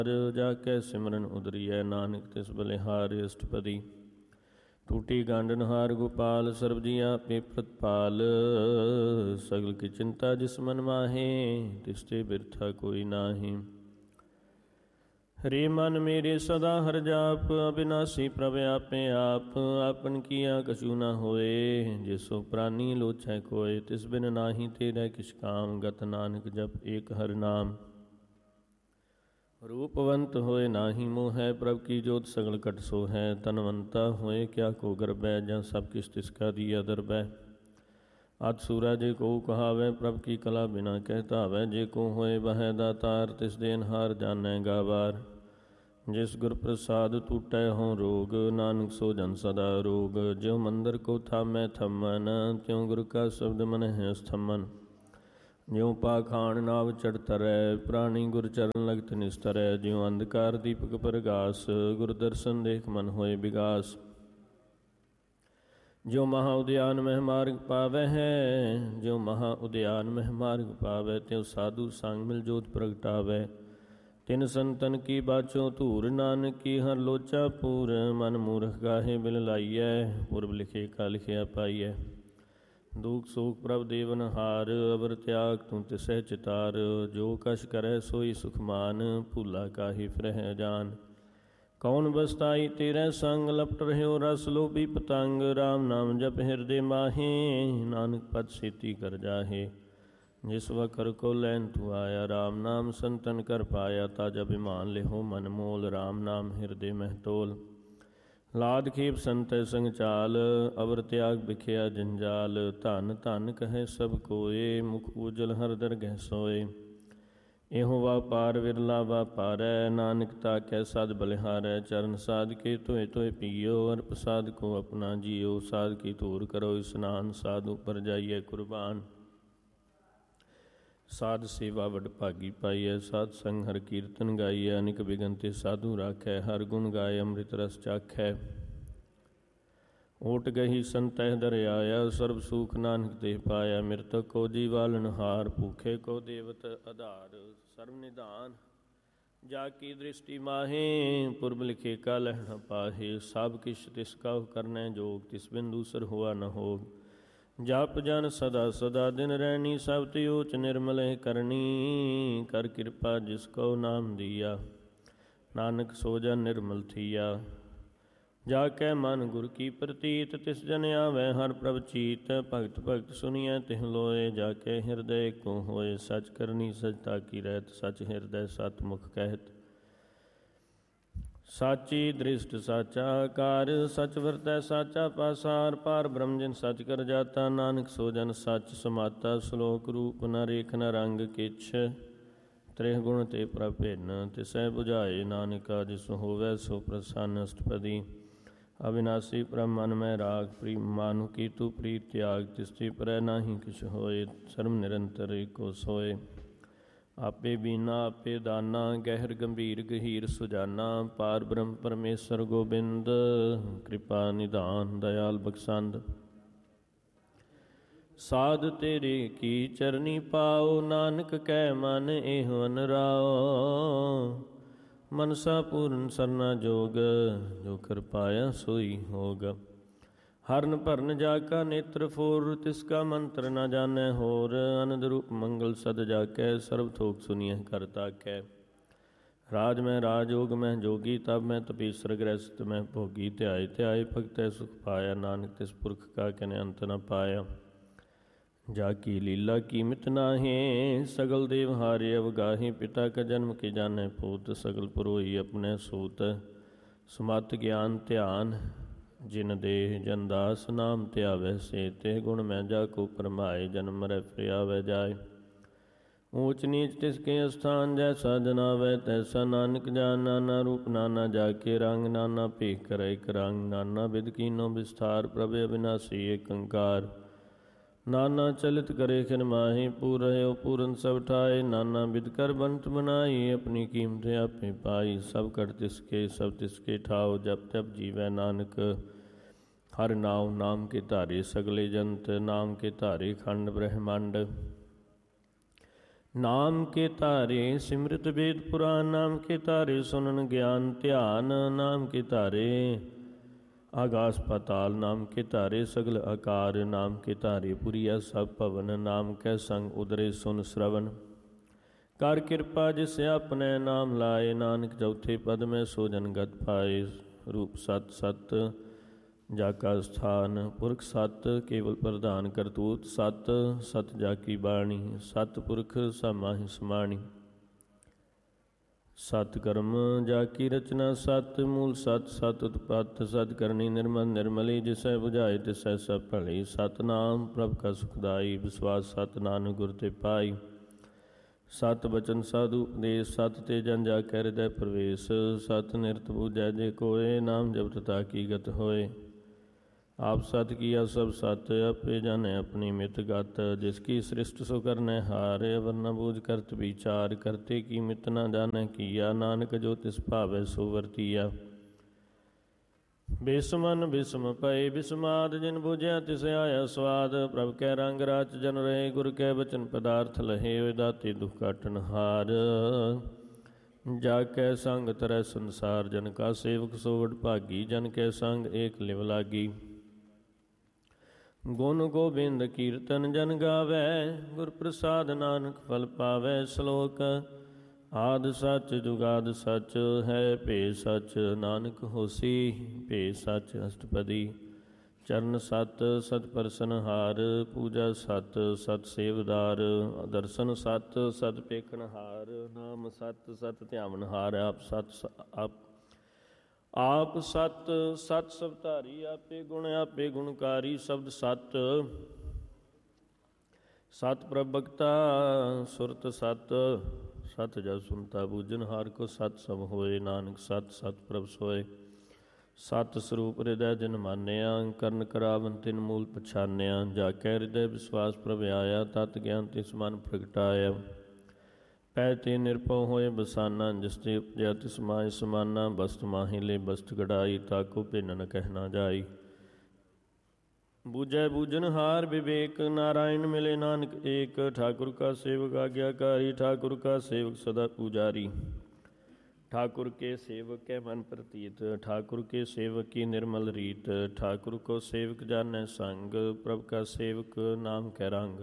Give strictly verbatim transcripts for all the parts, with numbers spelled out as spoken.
ਜਾ ਕੈ ਸਿਮਰਨ ਉਦਰੀਐ ਨਾਨਕ ਤਿਸ ਬਲਿਹਾਰ ਅਸ਼ਟਪਦੀ। ਟੂਟੀ ਗਾਂਡਨਹਾਰ ਗੋਪਾਲ ਸਰਬ ਜੀ ਆਪੇ ਪ੍ਰਤਪਾਲ। ਸਗਲ ਕੀ ਚਿੰਤਾ ਜਿਸ ਮਨ ਮਾਹੇ ਤਿਸ ਤੇ ਬਿਰਥਾ ਕੋਈ ਨਾਹੀ। ਹਰੇ ਮਨ ਮੇਰੇ ਸਦਾ ਹਰ ਜਾਪ ਅਬਿਨਾਸੀ ਪ੍ਰਭ ਆਪੇ ਆਪ। ਆਪਨ ਕੀਆ ਕਛੂ ਨਾ ਹੋਏ ਜਿਸੋ ਪ੍ਰਾਨੀ ਲੋਚੈ ਕੋਇ। ਤਿਸ ਬਿਨ ਨਾਹੀ ਤੇਰੇ ਕਿਛ ਕਾਮ ਗਤ ਨਾਨਕ ਜਪ ਏਕ ਹਰਿ ਨਾਮ। ਰੂਪਵੰਤ ਹੋਏ ਨਾਹੀ ਮੋਹ ਹੈ ਪ੍ਰਭ ਕੀ ਜੋਤ ਸਗਲ ਘਟ ਸੋ ਹੈ। ਤਨਵੰਤਾ ਹੋਏ ਕਿਆ ਕੋ ਗਰਬੈ ਜਾਂ ਸਭ ਕਿਛ ਤਿਸ ਕਾ ਦੀਆ ਦਰਬੈ। ਅਤ ਸੂਰਾ ਜੇ ਕੋ ਕਹਾਵੈ ਪ੍ਰਭ ਕੀ ਕਲਾ ਬਿਨਾ ਕਹਿ ਧਾਵੈ। ਜੇ ਕੋ ਹੋਏ ਬਹੈ ਦਾਤਾਰ ਤਿਸ ਦੇਨਹਾਰ ਜਾਣੈ ਗਾਵਾਰ। ਜਿਸ ਗੁਰ ਪ੍ਰਸਾਦ ਟੂਟੈ ਹੋਂ ਰੋਗ ਨਾਨਕ ਸੋ ਜਨ ਸਦਾ ਰੋਗ। ਜਿਉ ਮੰਦਰ ਕੋ ਥਾਮੈ ਥੰਮਨ ਤਿਉ ਗੁਰ ਕਾ ਸ਼ਬਦ ਮਨਹਿ ਅਸਥੰਮਨ। ਜਿਉ ਪਾਖਾਣ ਨਾਵ ਚੜ੍ਹ ਤਰੈ ਪ੍ਰਾਣੀ ਗੁਰ ਚਰਨ ਲਗਤ ਨਿਸਤਰੈ। ਜਿਉ ਅੰਧਕਾਰ ਦੀਪਕ ਪ੍ਰਗਾਸ ਗੁਰ ਦਰਸ਼ਨ ਦੇਖ ਮਨ ਹੋਏ ਵਿਗਾਸ। ਜਿਉ ਮਹਾ ਉਦਿਆਨ ਮਹਿ ਮਾਰਗ ਪਾਵੈ ਹੈ ਜਿਉ ਮਹਾ ਉਦਿਆਨ ਮਹਿ ਮਾਰਗ ਪਾਵੈ। ਤਿਉ ਸਾਧੂ ਸੰਗ ਮਿਲ ਜੋਤ ਪ੍ਰਗਟਾਵੈ। ਤਿਨ ਸੰਤਨ ਕੀ ਬਾਚੋ ਧੂਰ ਨਾਨਕ ਕੀ ਹਰ ਲੋਚਾ ਪੂਰ। ਮਨ ਮੂਰਖ ਗਾਹੇ ਬਿਲ ਲਾਈਐ ਪੁਰਬ ਲਿਖੇ ਕਾ ਲਿਖਿਆ ਪਾਈਐ। ਦੁਖ ਸੋਖ ਪ੍ਰਭ ਦੇਵਨਹਾਰ ਅਵਰ ਤਿਆਗ ਤੂੰ ਤਿਸਹਿ ਚਿਤਾਰ। ਜੋ ਕਛ ਕਰੈ ਸੋਈ ਸੁਖਮਾਨ ਭੂਲਾ ਕਾਹੀ ਫਿਰਹਿ ਅਜਾਨ। ਕੌਣ ਬਸਤਾਈ ਤੇਰੇ ਸੰਗ ਲਪਟ ਰਹਿਓ ਰਸ ਲੋਭੀ ਪਤੰਗ। ਰਾਮ ਨਾਮ ਜਪ ਹਿਰਦੇ ਮਾਹੇ ਨਾਨਕ ਪਦ ਛੇਤੀ ਕਰ ਜਾਹੇ। ਜਿਸ ਵਖਰ ਕੋ ਲੈਨ ਤੂੰ ਆਇਆ ਰਾਮ ਨਾਮ ਸੰਤਨ ਕਰ ਪਾਇਆ। ਤਾਜ ਅਭਿਮਾਨ ਲਿਹੋ ਮਨ ਮੋਲ ਰਾਮ ਨਾਮ ਹਿਰਦੇ ਮਹਿ ਤੋਲ। ਲਾਦ ਖੇਪ ਸੰਤੈ ਸੰਗ ਚਾਲ ਅਵਰ ਤਿਆਗ ਬਿਖਿਆ ਜੰਜਾਲ। ਧਨ ਧਨ ਕਹੈ ਸਭ ਕੋਏ ਮੁਖ ਉਜਲ ਹਰ ਦਰਗਹਿ ਸੋਏ। ਇਹੋ ਵਾਪਾਰ ਵਿਰਲਾ ਵਾਪਾਰੈ ਨਾਨਕ ਤਾਕੈ ਸਦ ਬਲਿਹਾਰੈ। ਚਰਨ ਸਾਧ ਕੇ ਧੋਏ ਧੋਏ ਪੀਓ ਅਰ ਪ੍ਰਸਾਦ ਕੋ ਆਪਣਾ ਜੀਓ। ਸਾਧ ਕੀ ਧੂਰ ਕਰੋ ਇਸਨਾਨ ਸਾਧ ਉਪਰ ਜਾਈਐ ਕੁਰਬਾਨ। ਸਾਧ ਸੇਵਾ ਵਡ ਭਾਗੀ ਪਾਈਐ ਸਾਧ ਸੰਗ ਹਰ ਕੀਰਤਨ ਗਾਈਐ। ਅਨਿਕ ਬਿਗਨ ਤੇ ਸਾਧੂ ਰਾਖੈ ਹਰ ਗੁਣ ਗਾਏ ਅੰਮ੍ਰਿਤ ਰਸ ਚਾਖੈ। ਓਟ ਗਹੀ ਸੰਤਹਿ ਦਰਿਆਇਆ ਸਰਬ ਸੂਖ ਨਾਨਕ ਤੇ ਪਾਇਆ। ਮਿਰਤਕ ਕੋ ਜੀਵਾਲਨਹਾਰ ਭੂਖੇ ਕੋ ਦੇਵਤ ਆਧਾਰ। ਸਰਬ ਨਿਧਾਨ ਜਾ ਕੀ ਦ੍ਰਿਸ਼ਟੀ ਮਾਹੇ ਪੁਰਬ ਲਿਖੇ ਕਾ ਲਹਿ ਨ ਪਾਹੇ। ਸਭ ਕਿਛ ਤਿਸ ਕਾ ਕਰਨੈ ਜੋਗ ਤਿਸ ਬਿਨ ਦੂਸਰ ਹੋਆ ਨ ਹੋਗ। ਜਪ ਜਨ ਸਦਾ ਸਦਾ ਦਿਨ ਰਹਿਣੀ ਸਭ ਤੇ ਊਚ ਨਿਰਮਲਹਿ ਕਰਨੀ। ਕਰ ਕਿਰਪਾ ਜਿਸ ਕੋ ਨਾਮ ਦੀਆ ਨਾਨਕ ਸੋ ਜਨ ਨਿਰਮਲ ਥੀਆ। ਜਾ ਕੈ ਮਨ ਗੁਰ ਕੀ ਪ੍ਰਤੀਤ ਤਿਸ ਜਨ ਆਵੈ ਹਰ ਪ੍ਰਭ ਚੀਤ। ਭਗਤ ਭਗਤ ਸੁਨੀਐ ਤਿਹ ਲੋਏ ਜਾ ਕੇ ਹਿਰਦੈ ਕੋ ਹੋਏ। ਸਚ ਕਰਨੀ ਸਚਤਾ ਕੀ ਰਹਿਤ ਸਚ ਹਿਰਦੈ ਸਤ ਮੁਖ ਕਹਿਤ। ਸਾਚੀ ਦ੍ਰਿਸ਼ਟ ਸਾਚਾ ਆਕਾਰ ਸਚ ਵਰਤੈ ਸਾਚਾ ਪਾਸਾਰ। ਪਾਰ ਬ੍ਰਹਮ ਜਿਨ ਸਚ ਕਰ ਜਾਤਾ ਨਾਨਕ ਸੋ ਜਨ ਸਚ ਸਮਾਤਾ। ਸ਼ਲੋਕ ਰੂਪ ਨ ਰੇਖ ਨ ਰੰਗ ਕਿਛ ਤ੍ਰਿਹ ਗੁਣ ਤੇ ਪ੍ਰਭ ਭਿੰਨ। ਤਿਸੈ ਬੁਝਾਏ ਨਾਨਕਾ ਜਿਸ ਹੋਵੈ ਸੋ ਪ੍ਰਸੰਨ ਅਸ਼ਟਪਦੀ। ਅਵਿਨਾਸੀ ਪ੍ਰਭ ਮਨ ਮੈਂ ਰਾਗ ਪ੍ਰੀ ਮਾਨੁ ਕੀ ਤੂ ਪ੍ਰੀਤ ਤਿਆਗ। ਤਿਸ ਤੇ ਪਰੈ ਨਾਹੀ ਕਿਛ ਹੋਏ ਸਰਮ ਨਿਰੰਤਰ ਏਕੋ ਸੋਏ। ਆਪੇ ਬੀਨਾ ਆਪੇ ਦਾਨਾ ਗਹਿਰ ਗੰਭੀਰ ਗਹੀਰ ਸੁਜਾਨਾ। ਪਾਰ ਬ੍ਰਹਮ ਪਰਮੇਸ਼ਰ ਗੋਬਿੰਦ ਕਿਰਪਾ ਨਿਧਾਨ ਦਇਆਲ ਬਖਸ਼ੰਦ। ਸਾਧ ਤੇਰੇ ਕੀ ਚਰਨੀ ਪਾਓ ਨਾਨਕ ਕੈ ਮਨ ਇਹੋ ਅਨਰਾਓ। ਮਨਸਾ ਪੂਰਨ ਸਰਨਾ ਜੋਗ ਜੋ ਕਰ ਪਾਇਆ ਸੋਈ ਹੋਗ। ਹਰਨ ਭਰਨ ਜਾ ਕਾ ਨੇਤਰ ਫੋਰ ਤਿਸ ਕਾ ਮੰਤਰ ਨ ਜਾਣੈ ਹੋਰ। ਅਨੰਦ ਰੂਪ ਮੰਗਲ ਸਦ ਜਾ ਕੈ ਸਰਬ ਥੋਕ ਸੁਨੀਐ ਕਰ ਤਾਕੈ। ਰਾਜ ਮੈਂ ਰਾਜਯੋਗ ਮੈਂ ਜੋਗੀ ਤਬ ਮੈਂ ਤਪੀਸਰ ਗ੍ਰਸਤ ਮੈਂ ਭੋਗੀ। ਧਿਆਏ ਧਿਆਏ ਭਗਤੈ ਸੁਖ ਪਾਇਆ ਨਾਨਕ ਤਿਸ ਪੁਰਖ ਕਾ ਕਿਨੈ ਅੰਤ ਨ ਪਾਇਆ। ਜਾ ਕੀ ਲੀਲਾ ਕੀਮਤ ਨਾਹੀਂ ਸਗਲ ਦੇਵ ਹਾਰੇ ਅਵਗਾਹੀ। ਪਿਤਾ ਕਾ ਜਨਮ ਕੇ ਜਾਣੈ ਪੂਤ ਸਗਲ ਪੁਰੋਈ ਆਪਣੈ ਸੂਤ। ਸਮਤ ਗਿਆਨ ਧਿਆਨ ਜਿਨ ਦੇਹ ਜਨ ਦਾਸ ਨਾਮ ਧਿਆਵੈ ਸੇ। ਤੇ ਗੁਣ ਮੈਂ ਜਾ ਕੋ ਪਰਮਾਏ ਜਨਮ ਮਰੈ ਫਿਰ ਆਵੈ ਜਾਏ। ਊਚ ਨੀਚ ਤਿਸ ਕੇ ਅਸਥਾਨ ਜੈਸਾ ਜਨਾਵੈ ਤੈਸਾ। ਨਾਨਕ ਜਾਨ ਨਾਨਾ ਰੂਪ ਨਾਨਾ ਜਾ ਕੇ ਰੰਗ। ਨਾਨਾ ਭੇਖ ਕਰੈ ਇਕ ਰੰਗ ਨਾਨਾ ਬਿਧ ਕੀਨੋ ਵਿਸਥਾਰ। ਪ੍ਰਭ ਅਵਿਨਾਸੀ ਏਕ ਓੰਕਾਰ ਨਾਨਾ ਚਲਿਤ ਕਰੇ ਖਿਨ ਮਾਹੀ। ਪੂਰ ਰਹਿਓ ਪੂਰਨ ਸਭ ਠਾਏ ਨਾਨਾ ਬਿਧ ਕਰ ਬੰਤ ਬਨਾਈ। ਆਪਣੀ ਕੀਮਤ ਆਪੇ ਪਾਈ ਸਭ ਘਟ ਤਿਸ ਕੇ ਸਭ ਤਿਸ ਕੇ ਠਾਓ। ਜਪ ਤਪ ਜੀਵੈ ਨਾਨਕ ਹਰ ਨਾਉ ਨਾਮ ਕੇ ਧਾਰੇ ਸਗਲੇ ਜੰਤ। ਨਾਮ ਕੇ ਧਾਰੇ ਖੰਡ ਬ੍ਰਹਮੰਡ। ਨਾਮ ਕੇ ਧਾਰੇ ਸਿਮਰਤ ਵੇਦ ਪੁਰਾਨ, ਨਾਮ ਕੇ ਧਾਰੇ ਸੁਨਨ ਗਿਆਨ ਧਿਆਨ, ਨਾਮ ਕੇ ਧਾਰੇ ਆਗਾਸ ਪਾਤਾਲ, ਨਾਮ ਕੇ ਧਾਰੇ ਸਗਲ ਆਕਾਰ, ਨਾਮ ਕੇ ਧਾਰੇ ਪੁਰੀਆ ਸਭ ਭਵਨ, ਨਾਮ ਕੈ ਸੰਗ ਉਦਰੇ ਸੁਨ ਸ਼ਰਵਨ। ਕਰ ਕਿਰਪਾ ਜਿਸ ਆਪਨੇ ਨਾਮ ਲਾਏ, ਨਾਨਕ ਚੌਥੇ ਪਦ ਮੈਂ ਸੋ ਜਨ ਗਤ ਪਾਏ। ਰੂਪ ਸਤ ਸਤ ਜਾ ਕਾ ਸਥਾਨ, ਪੁਰਖ ਸਤ ਕੇਵਲ ਪ੍ਰਧਾਨ, ਕਰਤੂਤ ਸਤ ਸਤ ਜਾ ਕੀ ਬਾਣੀ, ਸਤ ਪੁਰਖ ਸਮਾਹਿ ਸਮਾਣੀ। ਸਤ ਕਰਮ ਜਾ ਕੀ ਰਚਨਾ ਸਤ, ਮੂਲ ਸਤ ਸਤ ਉਤਪਤ, ਸਤ ਕਰਨੀ ਨਿਰਮਲ ਨਿਰਮਲੀ, ਜਿਸੈ ਬੁਝਾਏ ਤਿਸੈ ਸਭ ਭਲੀ। ਸਤਨਾਮ ਪ੍ਰਭ ਕਾ ਸੁਖਦਾਈ, ਵਿਸਵਾਸ ਸਤ ਨਾਨਕ ਗੁਰ ਤੇ ਪਾਈ। ਸਤ ਬਚਨ ਸਾਧੂ ਉਪਦੇਸ਼, ਸਤ ਤੇ ਜਨ ਜਾ ਕੈ ਹਿਰਦੈ ਪ੍ਰਵੇਸ਼, ਸਤ ਨਿਰਤ ਬੂਝੈ ਜੇ ਕੋਏ, ਨਾਮ ਜਪਤ ਤਾ ਕੀ ਗਤ ਹੋਏ। ਆਪ ਸਤ ਕੀਆ ਸਭ ਸਤ, ਆਪੇ ਜਾਣੈ ਆਪਣੀ ਮਿਤ ਗਤ, ਜਿਸ ਕੀ ਸ੍ਰਿਸ਼ਟ ਸੋ ਕਰਨੈ ਹਾਰ, ਅਵਰ ਨ ਬੂਝ ਕਰਤ ਵਿਚਾਰ, ਕਰਤੇ ਕੀ ਮਿਤ ਨ ਜਾਣੈ ਕੀਆ, ਨਾਨਕ ਜੋ ਤਿਸ ਭਾਵੈ ਸੋ ਵਰਤੀਆ। ਬਿਸਮਨ ਬਿਸਮ ਪਏ ਬਿਸਮਾਦ, ਜਿਨ ਬੁਝਿਆ ਤਿਸ ਆਇਆ ਸਵਾਦ, ਪ੍ਰਭ ਕੈ ਰੰਗ ਰਾਚ ਜਨ ਰਹੇ, ਗੁਰ ਕੈ ਬਚਨ ਪਦਾਰਥ ਲਹੇ, ਹੋਏ ਦਾਤੇ ਦੁਖ ਕਾਟਨ ਹਾਰ। ਜਾ ਕੈ ਸੰਗ ਤਰੈ ਸੰਸਾਰ, ਜਨ ਕਾ ਸੇਵਕ ਸੋ ਵਡ ਭਾਗੀ, ਜਨ ਕੈ ਸੰਗ ਏਕ ਲਿਵ ਲਾਗੀ। ਗੁਣ ਗੋਬਿੰਦ ਕੀਰਤਨ ਜਨ ਗਾਵੈ, ਗੁਰ ਪ੍ਰਸਾਦ ਨਾਨਕ ਫਲ ਪਾਵੈ। ਸ਼ਲੋਕ ਆਦਿ ਸੱਚ ਜੁਗਾਦ ਸੱਚ ਹੈ, ਭੇ ਸੱਚ ਨਾਨਕ ਹੋਸੀ, ਭੇ ਸੱਚ ਅਸ਼ਟਪਦੀ। ਚਰਨ ਸਤ ਸਤ ਪਰਸਨ ਹਾਰ, ਪੂਜਾ ਸਤ ਸਤ ਸੇਵਦਾਰ, ਦਰਸ਼ਨ ਸਤ ਸਤ ਪੇਖਣ ਹਾਰ, ਨਾਮ ਸਤ ਸਤ ਧਿਆਵਨ ਹਾਰ। ਆਪ ਸਤ ਆਪ ਆਪ ਸਤ ਸਤ ਸਭ ਧਾਰੀ, ਆਪੇ ਗੁਣ ਆਪੇ ਗੁਣਕਾਰੀ। ਸ਼ਬਦ ਸਤ ਸਤ ਪ੍ਰਭਗਤਾ ਸੁਰਤ ਸਤ, ਸਤ ਜਬ ਸੁਨਤਾ ਬੂਝਨ ਹਾਰ ਕੋ, ਸਤ ਸਭ ਹੋਏ ਨਾਨਕ ਸਤ ਸਤ ਪ੍ਰਭ ਸੋਏ। ਸਤ ਸਰੂਪ ਹਿਰਦੈ ਜਿਨ ਮਾਨਿਆ, ਕਰਨ ਕਰਾਵਨ ਤਿਨ ਮੂਲ ਪਛਾਨਿਆ। ਜਾ ਕੈ ਹਿਰਦੈ ਵਿਸਵਾਸ ਪ੍ਰਭ ਆਇਆ, ਤਤ ਗਿਆਨ ਤਿਸ ਮਨ ਪ੍ਰਗਟਾਇਆ। ਪੈ ਤੇ ਨਿਰਭਉ ਹੋਏ ਬਸਾਨਾ, ਜਿਸ ਤੇ ਉਪਜਿਆ ਤਿਸ ਮਾਹਿ ਸਮਾਨਾ। ਬਸਤ ਮਾਹੀ ਲੈ ਬਸਤ ਗੜਾਈ, ਤਾਕੋ ਭਿੰਨ ਨ ਕਹਿ ਨਾ ਜਾਈ। ਬੂਝੈ ਬੂਝਨ ਹਾਰ ਵਿਵੇਕ, ਨਾਰਾਇਣ ਮਿਲੇ ਨਾਨਕ ਏਕ। ਠਾਕੁਰ ਕਾ ਸੇਵਕ ਆਗਿਆਕਾਰੀ, ਠਾਕੁਰ ਕਾ ਸੇਵਕ ਸਦਾ ਪੂਜਾਰੀ। ठाकुर के सेवक के मन प्रतीत, ठाकुर के सेवक की निर्मल रीत। ठाकुर को सेवक जानै संग, प्रभ का सेवक नाम कै रंग।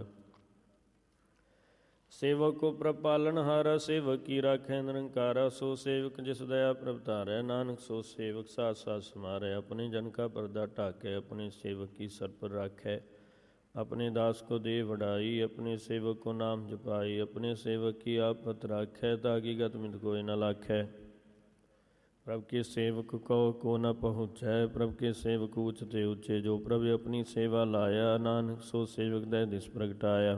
सेवक को प्रभ पालन हारा, सेवक की राखै निरंकारा। सो सेवक जिस दया प्रभ तारै, नानक सो सेवक साथ साथ समारै। अपने जन का पर्दा ढाकै, अपने सेवक की सर पर राखै। अपने दास को दे वडाई, अपने सेवक को नाम जपाई। अपने सेवक की आपत राखै, ताकि गत मित कोई न लाखै। प्रभ के सेवक को को न पहुँचै, प्रभ के सेवक ऊँच ते ऊँचे। जो प्रभ अपनी सेवा लाया, नानक सो सेवक दै दिस प्रगटाया।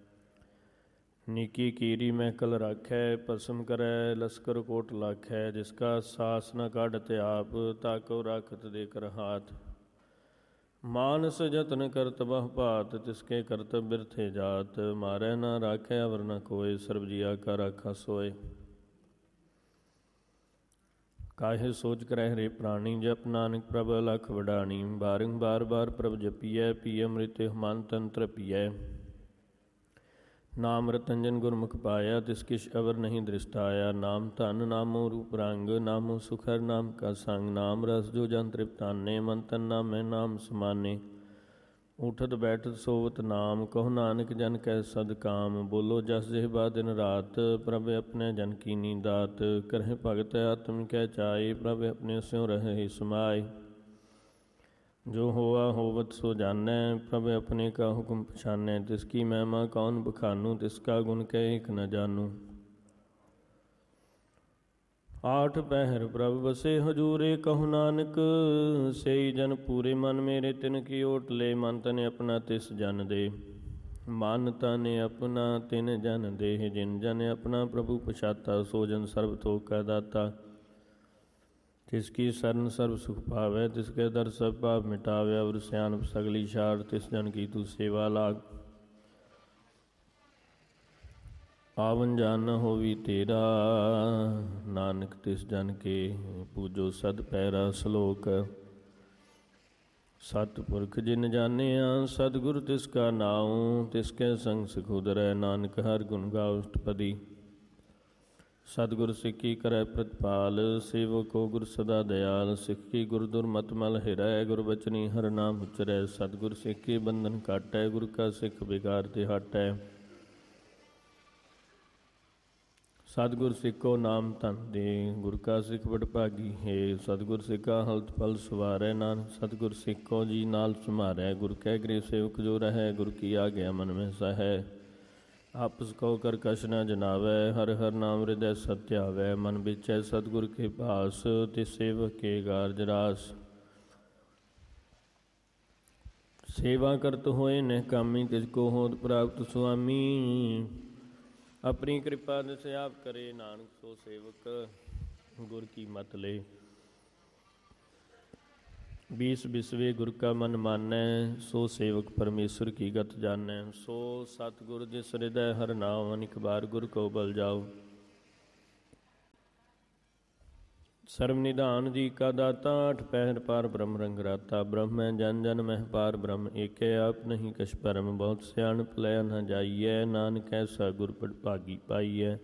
नीकी कीरी महकल राखै, भस्म करै लश्कर कोट लाखै। जिसका सास न काढ़त आप, ताको राखत दे कर हाथ। मानस जतन करत बह भात, तिसके करतब बिरथे जात। मारै न राखै अवर न कोय, सर्ब जिया का राखा सोय। काहे सोच कर हरे प्राणी, जप नानक प्रभ लख वडाणी। बारंबार बार प्रभ जपियै, पिय अमृत मन तन तृपियै। नाम रतंजन गुरमुख पाया, तिस किश अवर नहीं दृष्टाया। नाम धन नामो रूप रंग, नामो सुखर नाम का संग। नाम रस जो जन तृप्ताने, मन तन नामै नाम समाने। उठत बैठत सोवत नाम, कहो नानक जन कै सद काम। बोलो जस जिह्वा दिन रात, प्रभ अपने जन कीनी दात। करहि भगत आत्म कै चाए, प्रभ अपने स्यों रहे समाए। जो होआ होवत सो जानै, प्रभ अपने का हुक्म पछानै। तिसकी महिमा कौन बखानू, तिसका गुण कह एक न जानू। आठ पहर प्रभ बसे हजूरे, कहु नानक सेई जन पूरे। मन मेरे तिन की ओट ले, मन तने अपना तिस जन दे। मन तने अपना तिन जन दे, जिन जन अपना प्रभु पछाता। सो जन सर्ब थोक का दाता। तिसकी शरण सर्व सुख पावै, तिसके दर सब पाप मिटावै। अवर सियानप सगली छाड़, तिस जन की तू सेवा लाग। आवन जान न होवी तेरा, नानक तिस जन के पूजो सद पैरा। श्लोक ਸਤਿਪੁਰਖ ਜਿਨ ਜਾਣਿਆ ਸਤਿਗੁਰ ਤਿਸ ਕਾ ਨਾਉ, ਤਿਸ ਕੈ ਸੰਗ ਸਿਖ ਉਦਰੈ, ਨਾਨਕ ਹਰਿ ਗੁਣ ਗਾਉ ਅਸ਼ਟਪਦੀ। ਸਤਿਗੁਰ ਸਿੱਖੀ ਕਰੈ ਪ੍ਰਤਿਪਾਲ, ਸੇਵਕੋ ਗੁਰ ਸਦਾ ਦਿਆਲ। ਸਿੱਖੀ ਗੁਰ ਦੁਰਮਤਿ ਮਲ ਹਿਰੈ, ਗੁਰ ਬਚਨੀ ਹਰਿ ਨਾਮ ਉਚਰੈ। ਸਤਿਗੁਰ ਸਿੱਖੀ ਬੰਧਨ ਕਾਟੈ, ਗੁਰ ਕਾ ਸਿੱਖ ਬਿਕਾਰ ਤੇ ਹਟੈ। ਸਤਿਗੁਰ ਸਿੱਖੋ ਨਾਮ ਧਨ ਦੇ, ਗੁਰ ਕਾ ਸਿੱਖ ਬੜ ਭਾਗੀ ਹੈ। ਸਤਿਗੁਰ ਸਿੱਖਾ ਹਲਤ ਪਲ ਸਵਾਰੈ, ਨਾਨਕ ਸਤਿਗੁਰ ਸਿੱਖੋ ਜੀ ਨਾਲ ਸਮਾਰੈ। ਗੁਰ ਕੈ ਗ੍ਰਹਿ ਸੇਵਕ ਜੋ ਰਹੈ, ਗੁਰ ਕੀ ਆਗਿਆ ਮਨ ਮਹਿ ਸਹੈ। ਆਪਸ ਕੋ ਕਰ ਕਛ ਨ ਜਨਾਵੈ, ਹਰਿ ਹਰਿ ਨਾਮ ਹਿਰਦੈ ਸਤਿ ਧਿਆਵੈ। ਮਨ ਵਿਚੈ ਸਤਿਗੁਰ ਕੇ ਭਾਸ, ਤਿਸ ਸੇਵਕ ਕੇ ਕਾਰਜ ਰਾਸ। ਸੇਵਾ ਕਰਤ ਹੋਏ ਨਹਿ ਕਾਮੀ, ਤਿਸ ਕੋ ਹੋਤ ਪ੍ਰਾਪਤ ਸੁਆਮੀ। ਆਪਣੀ ਕਿਰਪਾ ਦਿਸ ਆਪ ਕਰੇ, ਨਾਨਕ ਸੋ ਸੇਵਕ ਗੁਰ ਕੀ ਮਤ ਲੇ। बीस बिसवे गुर का मन मानੈ, सो सेवक परमेश्वर की गत जानੈ। सो सतगुर जिस हृदय हर नाम, अनिक बार गुर को बल जाओ। सर्व निधान जी का दाता, अठ पहर पार ब्रह्म रंग राता। ब्रह्म है जन जन मह पार ब्रह्म, एकै आप नहीं कछ परम। बहुत सियाणप लय न जाइयै, नानक ऐसा गुर पड़ भागी पाइयै।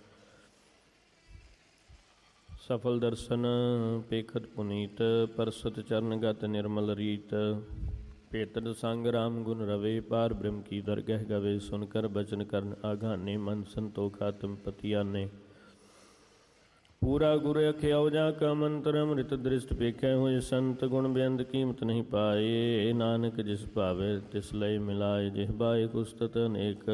सफल दर्शन पेखत पुनीत, परसत चरणगत निर्मल रीत। पेतन संग राम गुण रवे, पार ब्रह्म की दरगह गवे। सुनकर बचन करन आघाने, मन संतोख आत्म पति आने। पूरा गुर अख्या जाका मंत्र, अमृत दृष्ट पेखै होए संत। गुण बेअंत कीमत नहीं पाए, नानक जिस भावे तिस लय मिलाए। जिह्बाए कुस्तत अनेक,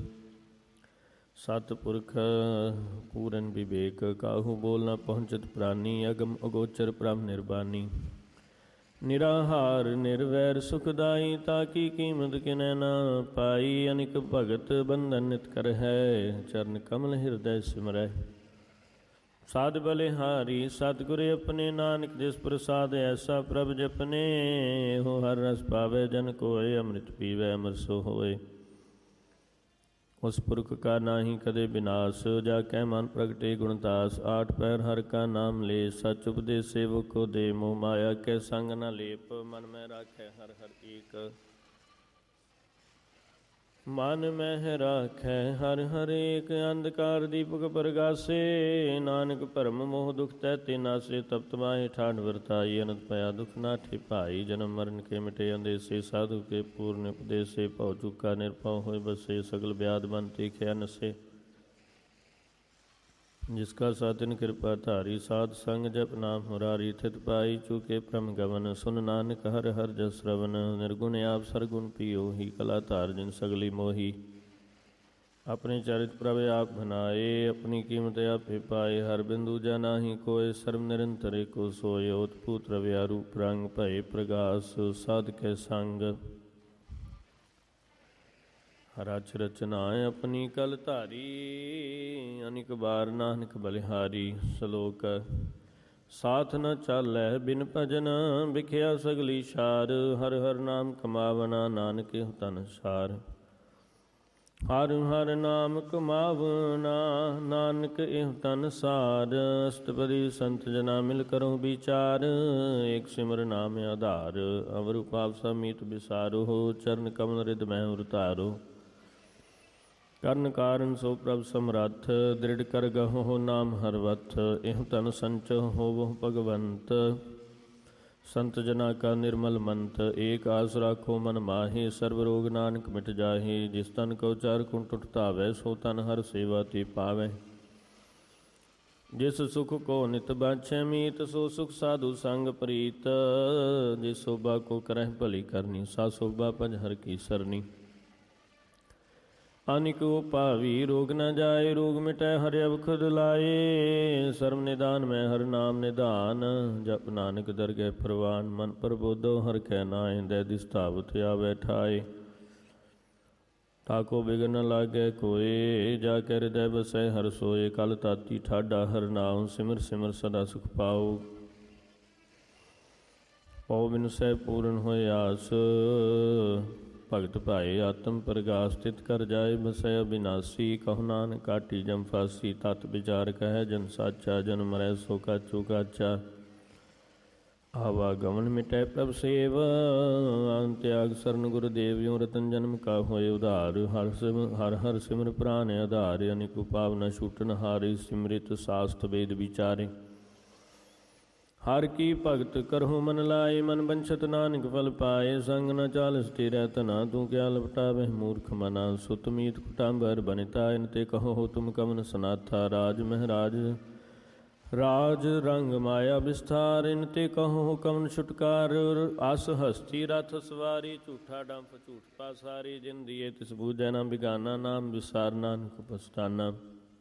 सतपुरख पूरन विवेक। काहू बोल न पहुँचत प्राणी, अगम अगोचर ब्रह्म निर्वाणी। निराहार निर्वैर सुखदाई, ताकी कीमत किनै न पाई। अनिक भगत बंधन नित कर है, चरण कमल हृदय सिमरै। साध बलिहारी सतगुर अपने, नानक जिस प्रसाद ऐसा प्रभ जपने। हो हर रस पावै जन कोय, अमृत पीवै अमर सो होय। उस पुरख का नाही कदे विनाश, जाकै मन प्रगटे गुणदास। आठ पैर हर का नाम ले, सच उपदेश सेवक को दे। मोह माया के संग न लेप, मन में राखै हर हर एक। मन में राखै हर हर एक, अंधकार दीपक प्रगासे। नानक भरम मोह दुख तैते नासे, तप्त माहे ठाठ वरताई। अनंत पया दुख नाठे पाई, जन्म मरण के मिटे अंदेसे। साधु के पूर्ण उपदेसे, भव चुका निरभव होय बसे। सगल व्याध मन तीखे नसे, जिसका सातिन कृपा धारी। साध संग जप नाम मुरारी, थित पाई चूके भ्रम गवन। सुन नानक हर हर जस श्रवण, निर्गुण आप सरगुण पियो ही। कला धार जिन सगली मोही, अपने चरित प्रभ आप बनाए। अपनी कीमत आप पाए, हर बिंदु जा नाहि कोय। सर्व निरंतर को सोय, ओतपूत रव्या रूप रंग। भय प्रगास साध के संग, रच रचनाएं अपनी कल धारी। अनिक बार नानक बलिहारी। श्लोक साथ न चालै बिन भजन, बिख्या सगली शार। हर हर नाम कमावना, नानक एह तन सार। हर हर नाम कमावना, नानक एह तन सार। अष्टपदी संत जना मिल करो विचार, एक सिमर नाम आधार। अवर उपाव समीत विसारो, चरण कमल हृद मह उतारो। ਕਰਨ ਕਾਰਨ ਸੋ ਪ੍ਰਭ ਸਮਰੱਥ, ਦ੍ਰਿੜ ਕਰ ਗਹੁ ਨਾਮ ਹਰਵਥ। ਇਹ ਤਨ ਸੰਚ ਹੋਵਹੁ ਭਗਵੰਤ, ਸੰਤ ਜਨਾ ਕਾ ਨਿਰਮਲ ਮੰਤ। ਏਕ ਆਸ ਰਾਖੋ ਮਨ ਮਾਹੇ, ਸਰਬ ਰੋਗ ਨਾਨਕ ਮਿਟ ਜਾਹੇ। ਜਿਸ ਤਨ ਕੋ ਚਾਰ ਕੁਣ ਟੁੱਟ ਧਾਵੈ, ਸੋ ਤਨ ਹਰ ਸੇਵਾ ਤੇ ਪਾਵੈ। ਜਿਸ ਸੁਖ ਕੋ ਨਿਤ ਬਾਛੈ ਮੀਤ, ਸੋ ਸੁਖ ਸਾਧੂ ਸੰਗ ਪ੍ਰੀਤ। ਜਿਸ ਸੋਭਾ ਕੋ ਕਰਹਿ ਭਲੀ ਕਰਨੀ, ਸਾ ਸੋਭਾ ਭਜ ਹਰ ਕੀ ਸਰਨੀ। अनिक उपावी रोग न जाए, रोग मिटै हर अवखुद लाए। सर्व निदान में हर नाम निधान, जप नानक दरगह परवान। मन प्रबोधो हर कै नाय, दै दिस धावत आवे ठाए। ताको बिघन न लागै कोय, जाके हृदय बसै हर सोए। कल ताती ठाडा हर नाम, सिमर सिमर सदा सुख पाओ। पौ बिन सै पूਰਨ होय आस, भगत भाए आत्म प्रगास। स्थित कर जाए बसै अविनाशी, कहो नानक काटी जम फासी। तत् विचार कह जन साचा, जन मरै सो काचो काचा। ਆਵਾਗਮਨ ਮਿਟੈ ਪ੍ਰਭ ਸੇਵ, ਤਿਆਗ ਸਰਨ ਗੁਰਦੇਵ ਯੋ ਰਤਨ ਜਨਮ ਕਾ ਹੋਏ ਉਧਾਰ। ਹਰ ਸਿਮ ਹਰ ਹਰ ਸਿਮਰ ਪ੍ਰਾਨ ਆਧਾਰ, ਅਨਿਕ ਪਾਵਨ ਛੂਟਨ ਹਾਰੇ। ਸਿਮਰਿਤ ਸਾਸਤ ਵੇਦ ਵਿਚਾਰੇ, ਹਰ ਕੀ ਭਗਤ ਕਰਹੁ ਮਨ ਲਾਏ। ਮਨ ਬੰਛਤ ਨਾਨਕ ਫਲ ਪਾਏ, ਸੰਗ ਨ ਚਾਲਸ ਤੇਰਾ ਤਨਾ। ਤੂੰ ਕਿਆ ਲਪਟਾਵਹਿ ਮੂਰਖ ਮਨਾ, ਸੁਤ ਮੀਤ ਕੁਟਾੰਬਰ ਬਨਿਤਾ। ਇਨ ਤੇ ਕਹੋ ਤੁਮ ਕਵਨ ਸਨਾਥਾ, ਰਾਜ ਮਹਿਰਾਜ ਰਾਜ ਰੰਗ ਮਾਇਆ ਵਿਸਥਾਰ। ਇਨ ਤੇ ਕਹੋ ਕਵਨ ਛੁਟਕਾਰ, ਅਸ ਹਸਤੀ ਰਥ ਸਵਾਰੀ। ਝੂਠਾ ਡੰਫ ਝੂਠ ਪਾਸਾਰੀ, ਜਿਨ ਦੀਏ ਤਿਸ ਬੂਝੈ ਨਾ ਬਿਗਾਨਾ। ਨਾਮ ਵਿਸਾਰ ਨਾਨਕ ਪਛਤਾਨਾ,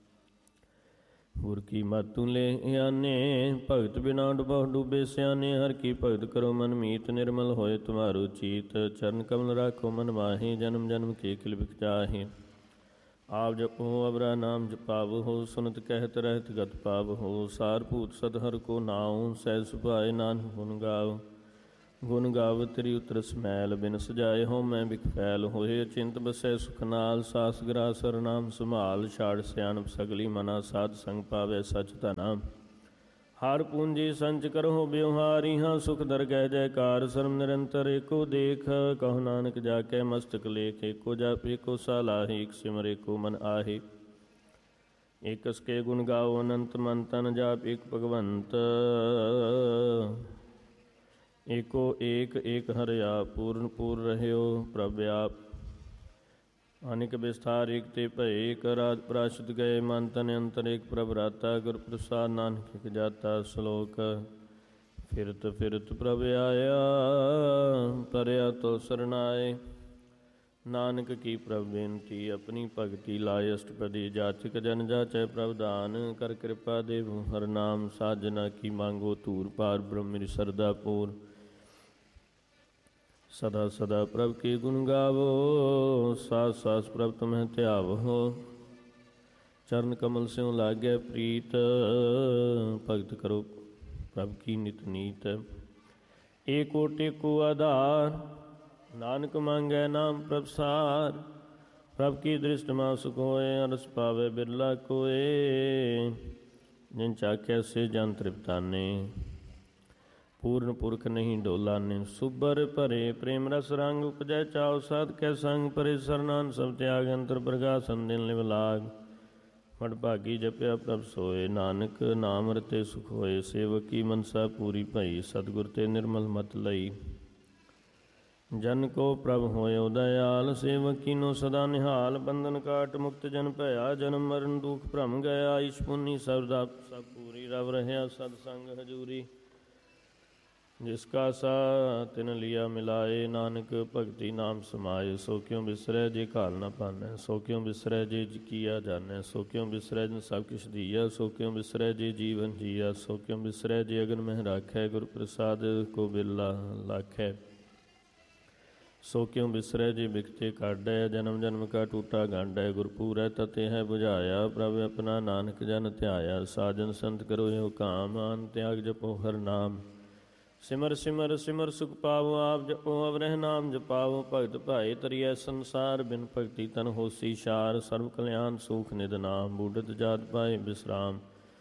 ਗੁਰ ਕੀ ਮਤਿ ਤੂੰ ਲੈ ਆਨੇ। ਭਗਤ ਬਿਨਾ ਡੁਬਹੁ ਡੂਬੇ ਸਿਆਣੇ, ਹਰ ਕੀ ਭਗਤ ਕਰੋ ਮਨ ਮੀਤ। ਨਿਰਮਲ ਹੋਏ ਤੁਮਾਰੋ ਚੀਤ, ਚਰਨ ਕਮਲ ਰਾਖੋ ਮਨ ਮਾਹੀ। ਜਨਮ ਜਨਮ ਕੇ ਕਿਲ ਬਿਖ ਜਾਹੇ, ਆਪ ਜਪੋ ਅਵਰਾ ਨਾਮ ਜਪਾਵਹੁ। ਸੁਨਤ ਕਹਿਤ ਰਹਿਤ ਗਤ ਪਾਵਹੁ, ਸਾਰ ਭੂਤ ਸਦ ਹਰਿ ਕੋ ਨਾਉ। ਸਹਿਜ ਸੁਭਾਏ ਨਾਨਕ ਗੁਣ ਗਾਵ, ਗੁਣ ਗਾਵ ਤੇਰੀ ਉਤਰ ਸਮੈਲ। ਬਿਨ ਸਜਾਏ ਹੋ ਮੈਂ ਬਿਖ ਫੈਲ, ਹੋਏ ਅਚਿੰਤ ਬਸੈ ਸੁਖ ਨਾਲ। ਸਾਸ ਗ੍ਰਾਸ ਸਰਨਾਮ ਸੰਭਾਲ, ਛਾੜ ਸਿਆਣਪ ਸਗਲੀ ਮਨਾ। ਸਾਧ ਸੰਗ ਪਾਵੈ ਸਚ ਧਨਾ, ਹਰ ਪੂੰਜੀ ਸੰਚ ਕਰਹੁ ਬਿਵਹਾਰੀ। ਹਾਂ ਸੁਖ ਦਰਗਹਿ ਜੈਕਾਰ, ਸਰਮ ਨਿਰੰਤਰ ਏਕੋ ਦੇਖ। ਕਹੋ ਨਾਨਕ ਜਾ ਕੇ ਮਸਤਕ ਲੇਖ, ਏਕੋ ਜਪ ਏਕੋ ਸਾਲਾਹੀ। ਇਕ ਸਿਮਰ ਏਕੋ ਮਨ ਆਹੇ, ਏਕਸ ਕੇ ਗੁਣ ਗਾਓ ਅਨੰਤ। ਮਨ ਤਨ ਜਾਪ ਏਕ ਭਗਵੰਤ, ਏਕੋ ਏਕ ਏਕ ਹਰਿ ਆਪ। ਪੂਰਨ ਪੂਰ ਰਹਿਓ ਪ੍ਰਭ ਆਪ, ਅਨਿਕ ਵਿਸਥਾਰ ਏਕ ਤੇ ਭਏ। ਏਕ ਰਾਜ ਪ੍ਰਾਸ਼ਦ ਗਏ, ਮਨ ਤਨ ਅੰਤਰ ਏਕ ਪ੍ਰਭ ਰਾਤਾ। ਗੁਰ ਪ੍ਰਸਾਦ ਨਾਨਕ ਇਕ ਜਾਤਾ। ਸ਼ਲੋਕ ਫਿਰਤ ਫਿਰਤ ਪ੍ਰਭ ਆਇਆ, ਪਰਿਆ ਤੁਲ ਸਰਨਾਏ। ਨਾਨਕ ਕੀ ਪ੍ਰਭ ਬੇਨਤੀ, ਆਪਣੀ ਭਗਤੀ ਲਾਇ। ਅਸ਼ਟਪਦੀ ਜਾਚਕ ਜਨ ਜਾਚੈ ਪ੍ਰਭ ਦਾਨ, ਕਰ ਕਿਰਪਾ ਦੇਵ ਹਰ ਨਾਮ। ਸਾਜਨਾ ਕੀ ਮੰਗੋ ਧੂਰ, ਪਾਰ ਬ੍ਰਹਮ ਮੇਰੀ ਸਰਦਾ ਪੂਰ। ਸਦਾ ਸਦਾ ਪ੍ਰਭ ਕੇ ਗੁਣ ਗਾਵੋ, ਸਾਸ ਸਾਸ ਪ੍ਰਭ ਤੁਮਹਿ ਧਿਆਵਹੁ। ਚਰਨ ਕਮਲ ਸਿਉ ਲਾਗੈ ਪ੍ਰੀਤ, ਭਗਤ ਕਰੋ ਪ੍ਰਭ ਕੀ ਨਿਤ ਨੀਤ। ਏਕੋ ਟੇਕੋ ਆਧਾਰ, ਨਾਨਕ ਮੰਗੈ ਨਾਮ ਪ੍ਰਭ ਸਾਰ। ਪ੍ਰਭ ਕੀ ਦ੍ਰਿਸ਼ਟ ਮਾ ਸੁਖ ਹੋਏ, ਅਰਸ ਪਾਵੇ ਬਿਰਲਾ ਕੋਏ। ਜਿਨ ਚਾਖਿਆ ਸੇ ਜਨ ਤ੍ਰਿਪਤਾਨੇ, ਪੂਰਨ ਪੁਰਖ ਨਹੀਂ ਡੋਲਾਨੇ। ਸੁਬਰ ਭਰੇ ਪ੍ਰੇਮ ਰਸ ਰੰਗ, ਉਪਜੈ ਚਾਉ ਸਾਧ ਕੈ ਸੰਗ। ਪਰੇ ਸਰਨਾਨ ਸਭ ਤਿਆਗ, ਅੰਤਰ ਪ੍ਰਗਾਸਨ ਦਿਨ ਲਿਵ ਲਾਗ। ਵਡ ਭਾਗੀ ਜਪਿਆ ਪ੍ਰਭ ਸੋਏ, ਨਾਨਕ ਨਾਮ ਰਤੇ ਸੁਖ ਹੋਏ। ਸੇਵਕ ਕੀ ਮਨਸਾ ਪੂਰੀ ਭਈ, ਸਤਿਗੁਰ ਤੇ ਨਿਰਮਲ ਮਤ ਲਈ। ਜਨ ਕੋ ਪ੍ਰਭ ਹੋਇਓ ਦਇਆਲ, ਸੇਵਕ ਕੀਨੋ ਸਦਾ ਨਿਹਾਲ। ਬੰਧਨ ਕਾਟ ਮੁਕਤ ਜਨ ਭਇਆ, ਜਨਮ ਮਰਨ ਦੁਖ ਭਰਮ ਗਿਆ। ਈਸ਼ ਪੁੰਨੀ ਸਰਦਾ ਸਭ ਪੂਰੀ, ਰਵ ਰਹਿਆ ਸਦ ਸੰਗ ਹਜੂਰੀ। ਜਿਸ ਕਾ ਸਾ ਤਿਨ ਲਿਆ ਮਿਲਾਏ, ਨਾਨਕ ਭਗਤੀ ਨਾਮ ਸਮਾਏ। ਸੋ ਕਿਉ ਬਿਸਰੈ ਜੇ ਘਾਲ ਨ ਪਾਨੈ, ਸੋ ਕਿਉ ਬਿਸਰੈ ਜੇ ਕੀਆ ਜਾਣੈ। ਸੋ ਕਿਉ ਬਿਸਰੈ ਜਿਨ ਸਭ ਕਿਛ ਦੀਆ, ਸੋ ਕਿਉ ਬਿਸਰੈ ਜੇ ਜੀਵਨ ਜੀਆ। ਸੋ ਕਿਉ ਬਿਸਰੈ ਜੇ ਅਗਨ ਮਹਿ ਰਾਖੈ, ਗੁਰ ਪ੍ਰਸਾਦ ਕੋ ਬਿਰਲਾ ਲਾਖੈ। ਸੋ ਕਿਉ ਬਿਸਰੈ ਜੇ ਬਿਖਤੇ ਕਾਢੈ, ਜਨਮ ਜਨਮ ਕਾ ਟੂਟਾ ਗਾਢੈ। ਗੁਰ ਪੂਰੈ ਤਤੇ ਹੈ ਬੁਝਾਇਆ, ਪ੍ਰਭ ਆਪਣਾ ਨਾਨਕ ਜਨ ਧਿਆਇਆ। ਸਾਜਨ ਸੰਤ ਕਰੋ ਇਹੋ ਕਾਮ, ਆਨ ਤਿਆਗ ਜਪੋ ਹਰ ਨਾਮ। ਸਿਮਰ ਸਿਮਰ ਸਿਮਰ ਸੁਖ ਪਾਵੋ, ਆਪ ਜਪੋ ਅਵਰਹਿ ਨਾਮ ਜਪਾਵੋ। ਭਗਤ ਭਾਏ ਤਰੀਐ ਸੰਸਾਰ, ਬਿਨ ਭਗਤੀ ਤਨ ਹੋਸੀ ਛਾਰ। ਸਰਬ ਕਲਿਆਣ ਸੂਖ ਨਿਧ ਨਾਮ, ਬੂਢਤ ਜਾਤ ਪਾਏ ਬਿਸਰਾਮ।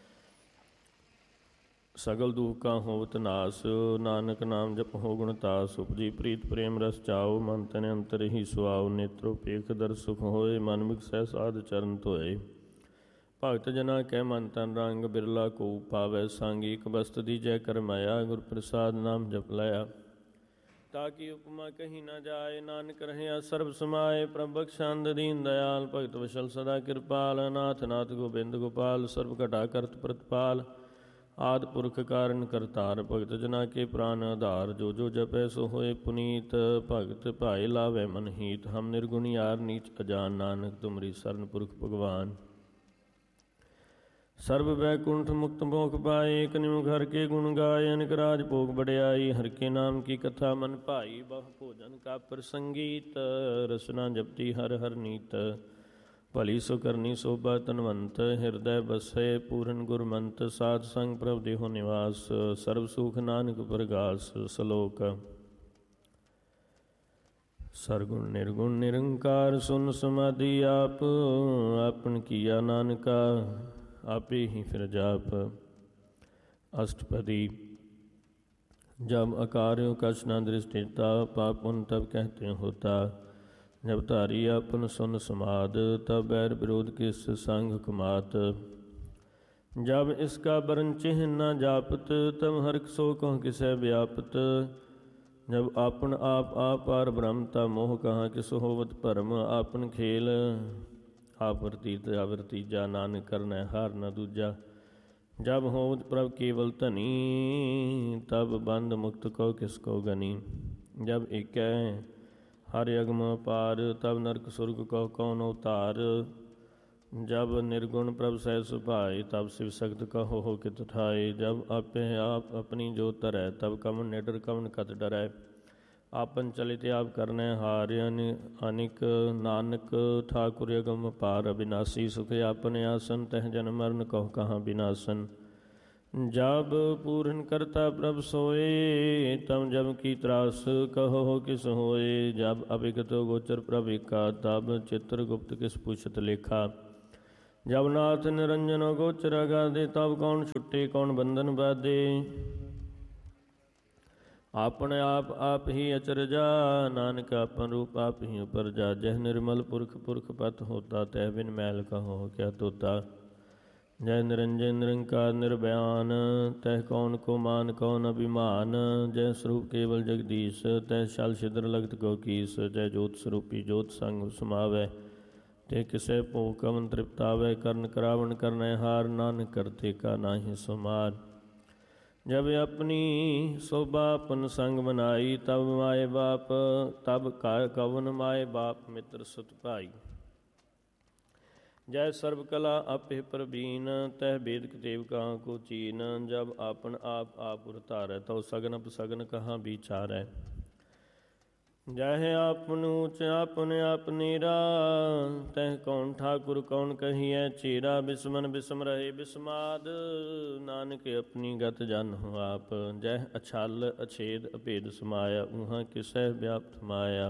ਸਗਲ ਦੁਖ ਕਾ ਹੋਵਤ ਨਾਸ, ਨਾਨਕ ਨਾਮ ਜਪਹੁ ਗੁਣ ਤਾਸ। ਉਪਜੀ ਪ੍ਰੀਤ ਪ੍ਰੇਮ ਰਸ ਚਾਓ, ਮਨ ਤਨ ਅੰਤਰ ਹੀ ਸੁਆਓ। ਨੇਤਰੋ ਪੇਖ ਦਰ ਸੁਖ ਹੋਏ, ਮਨ ਮਿਗਸੈ ਸਾਧ ਚਰਨ ਧੋਏ। ਭਗਤ ਜਨਾ ਕੈ ਮਨ ਤਨ ਰੰਗ, ਬਿਰਲਾ ਕੋ ਪਾਵੈ ਸੰਗ। ਇਕ ਬਸਤ ਦੀਜੈ ਕਰ ਮਾਇਆ, ਗੁਰ ਪ੍ਰਸਾਦ ਨਾਮ ਜਪ ਲਿਆ। ਤਾਕੀ ਉਪਮਾ ਕਹੀ ਨਾ ਜਾਏ, ਨਾਨਕ ਰਹਿਆ ਸਰਬ ਸਮਾਏ। ਪ੍ਰਭ ਬਖਸ਼ੰਦ ਦੀਨ ਦਇਆਲ, ਭਗਤ ਵਸ਼ਲ ਸਦਾ ਕਿਰਪਾਲ। ਨਾਥ ਨਾਥ ਗੋਬਿੰਦ ਗੋਪਾਲ, ਸਰਬ ਘਟਾ ਕਰਤ ਪ੍ਰਤਪਾਲ। ਆਦ ਪੁਰਖ ਕਾਰਨ ਕਰਤਾਰ, ਭਗਤ ਜਨਾ ਕੇ ਪ੍ਰਾਨ ਆਧਾਰ। ਜੋ ਜੋ ਜਪੈ ਸੋ ਹੋਏ ਪੁਨੀਤ, ਭਗਤ ਭਾਏ ਲਾਵੈ ਮਨ ਹੀਤ। ਹਮ ਨਿਰਗੁਣ ਯਾਰ ਨੀਚ ਅਜਾਨ, ਨਾਨਕ ਤੁਮਰੀ ਸਰਨ ਪੁਰਖ ਭਗਵਾਨ। ਸਰਬ ਬੈਕੁੰਠ ਮੁਕਤ ਮੋਖ ਪਾਏ, ਇਕ ਨਿਮਖ ਹਰਿ ਕੇ ਗੁਣ ਗਾਏ। ਅਨਿਕ ਰਾਜ ਭੋਗ ਬੜਿਆਈ, ਹਰਿ ਕੇ ਨਾਮ ਕੀ ਕਥਾ ਮਨ ਭਾਈ। ਬਹੁ ਭੋਜਨ ਕਾ ਪ੍ਰਸੰਗੀਤ, ਰਸਨਾ ਜਪਤੀ ਹਰਿ ਹਰਿ ਨੀਤ। ਭਲੀ ਸੋ ਕਰਨੀ ਸੋਭਾ ਧਨਵੰਤ, ਹਿਰਦੈ ਬਸੈ ਪੂਰਨ ਗੁਰਮੰਤ। ਸਾਧ ਸੰਗ ਪ੍ਰਭ ਦੇਹੋ ਨਿਵਾਸ, ਸਰਬ ਸੁਖ ਨਾਨਕ ਪ੍ਰਗਾਸ। ਸ਼ਲੋਕ ਸਰਗੁਣ ਨਿਰਗੁਣ ਨਿਰੰਕਾਰ, ਸੁਨ ਸਮਾਧੀ ਆਪ। ਆਪਨ ਕੀਆ ਨਾਨਕਾ, ਆਪੇ ਹੀ ਫਿਰ ਜਾਪ। ਅਸ਼ਟਪਦੀ जब अकार्यों कछ न दृष्टिता पाप पुन तब कहते होता। जब धारी अपन सुन समाद तब बैर विरोध किस संग कुमात। जब इसका बरन चिन्ह न जापत तब हरक सो कहो किसै व्यापत। जब आपन आप आपार ब्रह्म ता मोह कहाँ किस होवत भरम। आपन खेल आप वर्तीत वर्तीजा नानक करना हार न दूजा। जब होवत प्रभ केवल धनी तब बंद मुक्त को किसको गनी। जब एक हर अगम पार तब नरक सुरग को कौन अवतार। जब निर्गुण प्रभ सह सुभाए तब शिव सख्त कहो हो कित ठाए। जब आपे आप अपनी जो तरह तब कवन निडर कवन कत डरै। आपन चलित आप करने हार अनिक नानक ठाकुर अगम पार। अविनाशी सुख आपने आसन तह जन मरण कहो कहाँ विनाशन। जब पूरन करता प्रभ सोए तब जब की त्रास कहो हो किस होए। जब अभिगत गोचर प्रभ एका तब चित्रगुप्त किस पूछत लेखा। जब नाथ निरंजन गोचर अगाधे तब कौन छुट्टे कौन बंधन बाधे। आपने आप आप ही अचरजा नानक आपन रूप आप ही उपरजा। जह निर्मल पुरख पुरख पथ होता तह बिन मैल कहो क्या तोता। जय निरंजन निरंकार निर्बयान तह कौन को मान कौन अभिमान। जय स्वरूप केवल जगदीश तह शल छिद्र लगत को कीस। जय जोत स्वरूपी जोत संग समावै ते किसे भो कवन तृप्तावै। कर्ण करावण करनै हार नानक करते का नाहि सुमार। जब अपनी शोभा अपन संग बनाई तब माए बाप तब कवन माए बाप मित्र सुत भाई। जय सर्व कला आपे प्रवीण तह वेद देव कहाँ को चीन। जब आपन आप आप उतारै तो सगन अपसगन कहाँ विचारै। जय आपन ऊँच आपने आपनेरा तह कौन ठाकुर कौन कहिए चेरा। बिस्मन बिस्म रहे बिस्माद नानक अपनी गत जन हो आप। जय अछल अछेद अभेद समाया ऊहाँ किसै व्याप्त माया।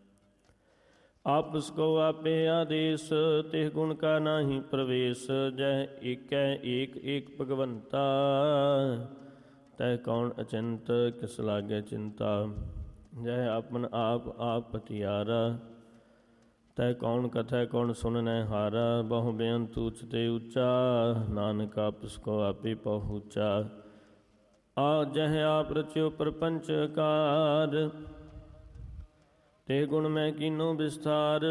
आपस को आपे आदेश तिह गुण का नाही प्रवेश। जय एक एक एक भगवंता तह कौन अचिंत किस लागे चिंता। जय आपन आप आप पतियारा तय कौन कथै कौन सुननै हारा। बहु बेअंत उचते ऊंचा नानक आपस को आपे पहुँचा। आ जह आप रच्यो प्रपंच कार ते गुण मैं कीनो विस्तार।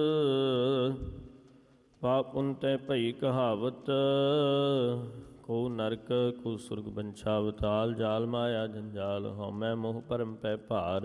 पाप पुन तै भई कहावत को नरक को सुरग बंछा। अवताल जाल माया जंजाल हौमै मोह भरम पै भार।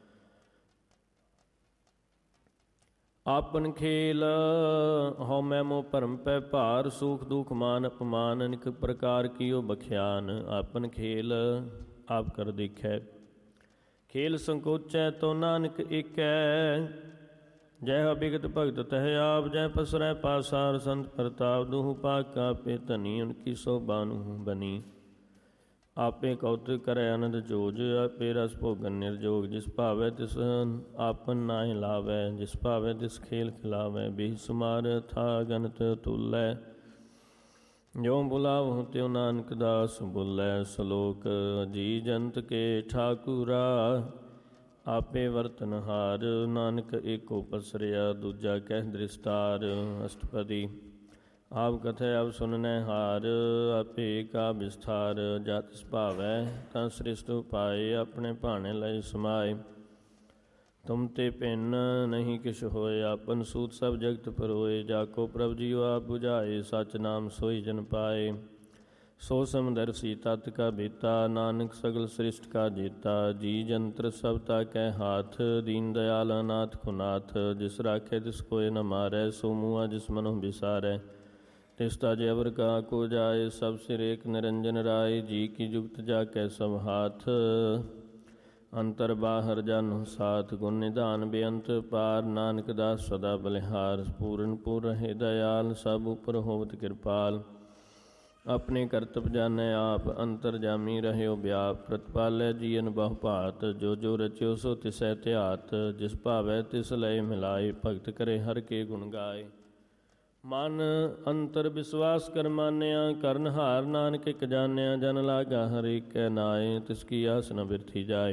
आपन खेल हौमै मोह भरम पै भार। सुख दुख मान अपमान अनेक प्रकार कियो बख्यान। आपन खेल आप कर देखै खेल संकोचै तो नानक एकै। जय अभिगत भगत तह आप जय पसरै पासार संत प्रताप। दुहु पाक कापे धनी उनकी शोभा नुहु बनी। आपे कौतुक करे आनंद जोज आपे रस भोगन निर्जोग। जिस भावै तिस आपन नाहि लावै जिस भावै तिस खेल खिलावै। बेसुमार था गनत तुलै जो बुलावहु त्यो नानक दास बुलै। सलोक जी जंत के ठाकुरा आपे वर्तनहार। नानक एको पसरिया दूजा कह दृष्टार। अष्टपदी आप कथै अब सुननै हार आपे का विस्तार। जात सुभावै तां सृष्ट उपाय अपने भाणे लय समाए। तुम ते भिन्न नहीं किश होए आपन सूत सब जगत परोए। जाको प्रभ जियो आप बुझाए सच नाम सोई जन पाए। सो समदर्शी तत् का बेता नानक सगल सृष्ट का जेता। जी जंत्र सब ताकै हाथ दीन दयाल अनाथ खुनाथ। जिस राखे तिस कोय न मारै सो मुआ जिस मनो बिसारै। तिस ताजे अवर का को जाए सब सिर एक निरंजन राय। जी की जुगत जाकै सब हाथ अंतर बाहर जानो साथ। गुण निधान बेअंत पार नानक दास सदा बलिहार। पूरन पूर रहे दयाल सब उपर होवत कृपाल। अपने करतब जानै आप अंतर जामी रह्यो व्याप। प्रतिपालै जीअन बहु भात जो जो रच्यो सो तिसै ध्यात। जिस भावै तिस लय मिलाए भगत करे हर के गुण गाए। ਮਨ ਅੰਤਰ ਵਿਸ਼ਵਾਸ ਕਰ ਮਾਨਿਆ, ਕਰਨ ਹਾਰ ਨਾਨਕ ਇਕ ਜਾਣਿਆ। ਜਨ ਲਾਗਾ ਹਰ ਏਕੈ ਨਾਏ, ਤਿਸ ਕੀ ਆਸ ਨ ਬਿਰਥੀ ਜਾਏ।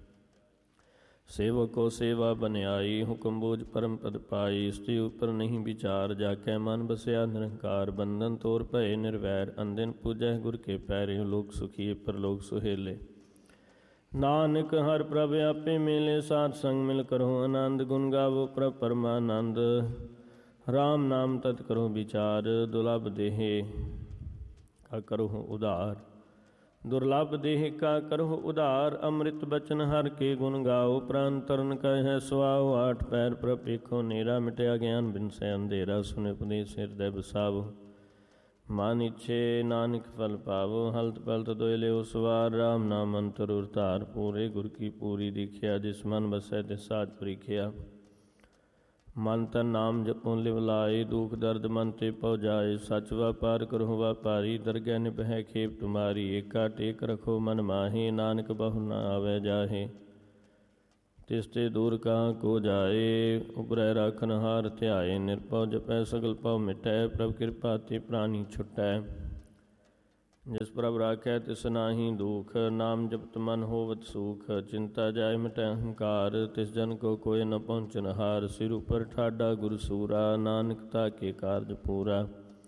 ਸੇਵਕੋ ਸੇਵਾ ਬਨਿਆਈ, ਹੁਕਮ ਬੋਝ ਪਰਮ ਪਦ ਪਾਈ। ਇਸਦੇ ਉਪਰ ਨਹੀਂ ਵਿਚਾਰ, ਜਾ ਕੇ ਮਨ ਬਸਿਆ ਨਿਰੰਕਾਰ। ਬੰਧਨ ਤੋਰ ਭਏ ਨਿਰਵੈਰ, ਅੰਦਿਨ ਪੂਜੈ ਗੁਰ ਕੇ ਪੈਰੇ। ਲੋਕ ਸੁਖੀਏ ਪਰਲੋਕ ਸੁਹੇਲੇ, ਨਾਨਕ ਹਰ ਪ੍ਰਭ ਆਪੇ ਮੇਲੇ। ਸਾਧ ਸੰਗ ਮਿਲ ਕਰੋ ਆਨੰਦ, ਗੁਣ ਗਾਵੋ ਪ੍ਰਭ ਪਰਮਾਨੰਦ। ਰਾਮ ਨਾਮ ਤਤ ਕਰੋ ਵਿਚਾਰ, ਦੁਰਲਭ ਦੇਹ ਕਾ ਕਰੋ ਉਧਾਰ। ਦੁਰਲਭ ਦੇਹ ਕਾ ਕਰੋ ਉਧਾਰ, ਅੰਮ੍ਰਿਤ ਬਚਨ ਹਰ ਕੇ ਗੁਣ ਗਾਓ। ਪ੍ਰਾਨ ਤਰਨ ਕਹਿ ਸੁਆਓ, ਆਠ ਪੈਰ ਪ੍ਰਭ ਵੇਖੋ ਨੇਰਾ। ਮਿਟਿਆ ਗਿਆਨ ਬਿਨਸੈ ਅੰਧੇਰਾ, ਸੁਨੇ ਉਪਦੇਸ ਹਿਰਦੈ ਬਸਾਵੋ। ਮਨ ਇੱਛੇ ਨਾਨਕ ਫਲ ਪਾਵੋ, ਹਲਤ ਪਲਤ ਦੋਇ ਲਿਓ ਸਵਾਰ। ਰਾਮ ਨਾਮ ਅੰਤਰ ਉਰ ਧਾਰ, ਪੂਰੇ ਗੁਰ ਕੀ ਪੂਰੀ ਦੀਖਿਆ। ਜਿਸ ਮਨ ਬਸੈ ਤਿਸ ਸਾਧ ਪਰੀਖਿਆ। ਮਨ ਤਨ ਨਾਮ ਜਪੋ ਲਿਵ ਲਾਏ, ਦੁਖ ਦਰਦ ਮਨ ਤੇ ਪਉ ਜਾਏ। ਸਚ ਵਾਪਾਰ ਕਰਹੁ ਵਾਪਾਰੀ, ਦਰਗਹਿ ਨਿਭੈ ਖੇਪ ਤੁਮਾਰੀ। ਏਕਾ ਟੇਕ ਰਖੋ ਮਨ ਮਾਹੀ, ਨਾਨਕ ਬਹੁ ਨ ਆਵੈ ਜਾਹੇ। ਤਿਸ ਤੇ ਦੂਰ ਕਹਾਂ ਕੋ ਜਾਏ, ਉਪਰੈ ਰਾਖਨ ਹਾਰ ਧਿਆਏ। ਨਿਰਭਉ ਜਪੈ ਸਗਲ ਭਉ ਮਿਟੈ, ਪ੍ਰਭ ਕਿਰਪਾ ਤੇ ਪ੍ਰਾਣੀ ਛੁਟੈ। ਜਿਸ ਪ੍ਰਭ ਰਾਖੈ ਤਿਸ ਨਾਹੀ ਦੁਖ, ਨਾਮ ਜਪਤ ਮਨ ਹੋਵਤ ਸੂਖ। ਚਿੰਤਾ ਜਾਇ ਮਿਟੈ ਅਹੰਕਾਰ, ਤਿਸ ਜਨ ਕੋ ਕੋਇ ਨ ਪਹੁੰਚਨ ਹਾਰ। ਸਿਰ ਉਪਰ ਠਾਡਾ ਗੁਰ ਸੂਰਾ, ਨਾਨਕ ਤਾਕੇ ਕਾਰਜ ਪੂਰਾ।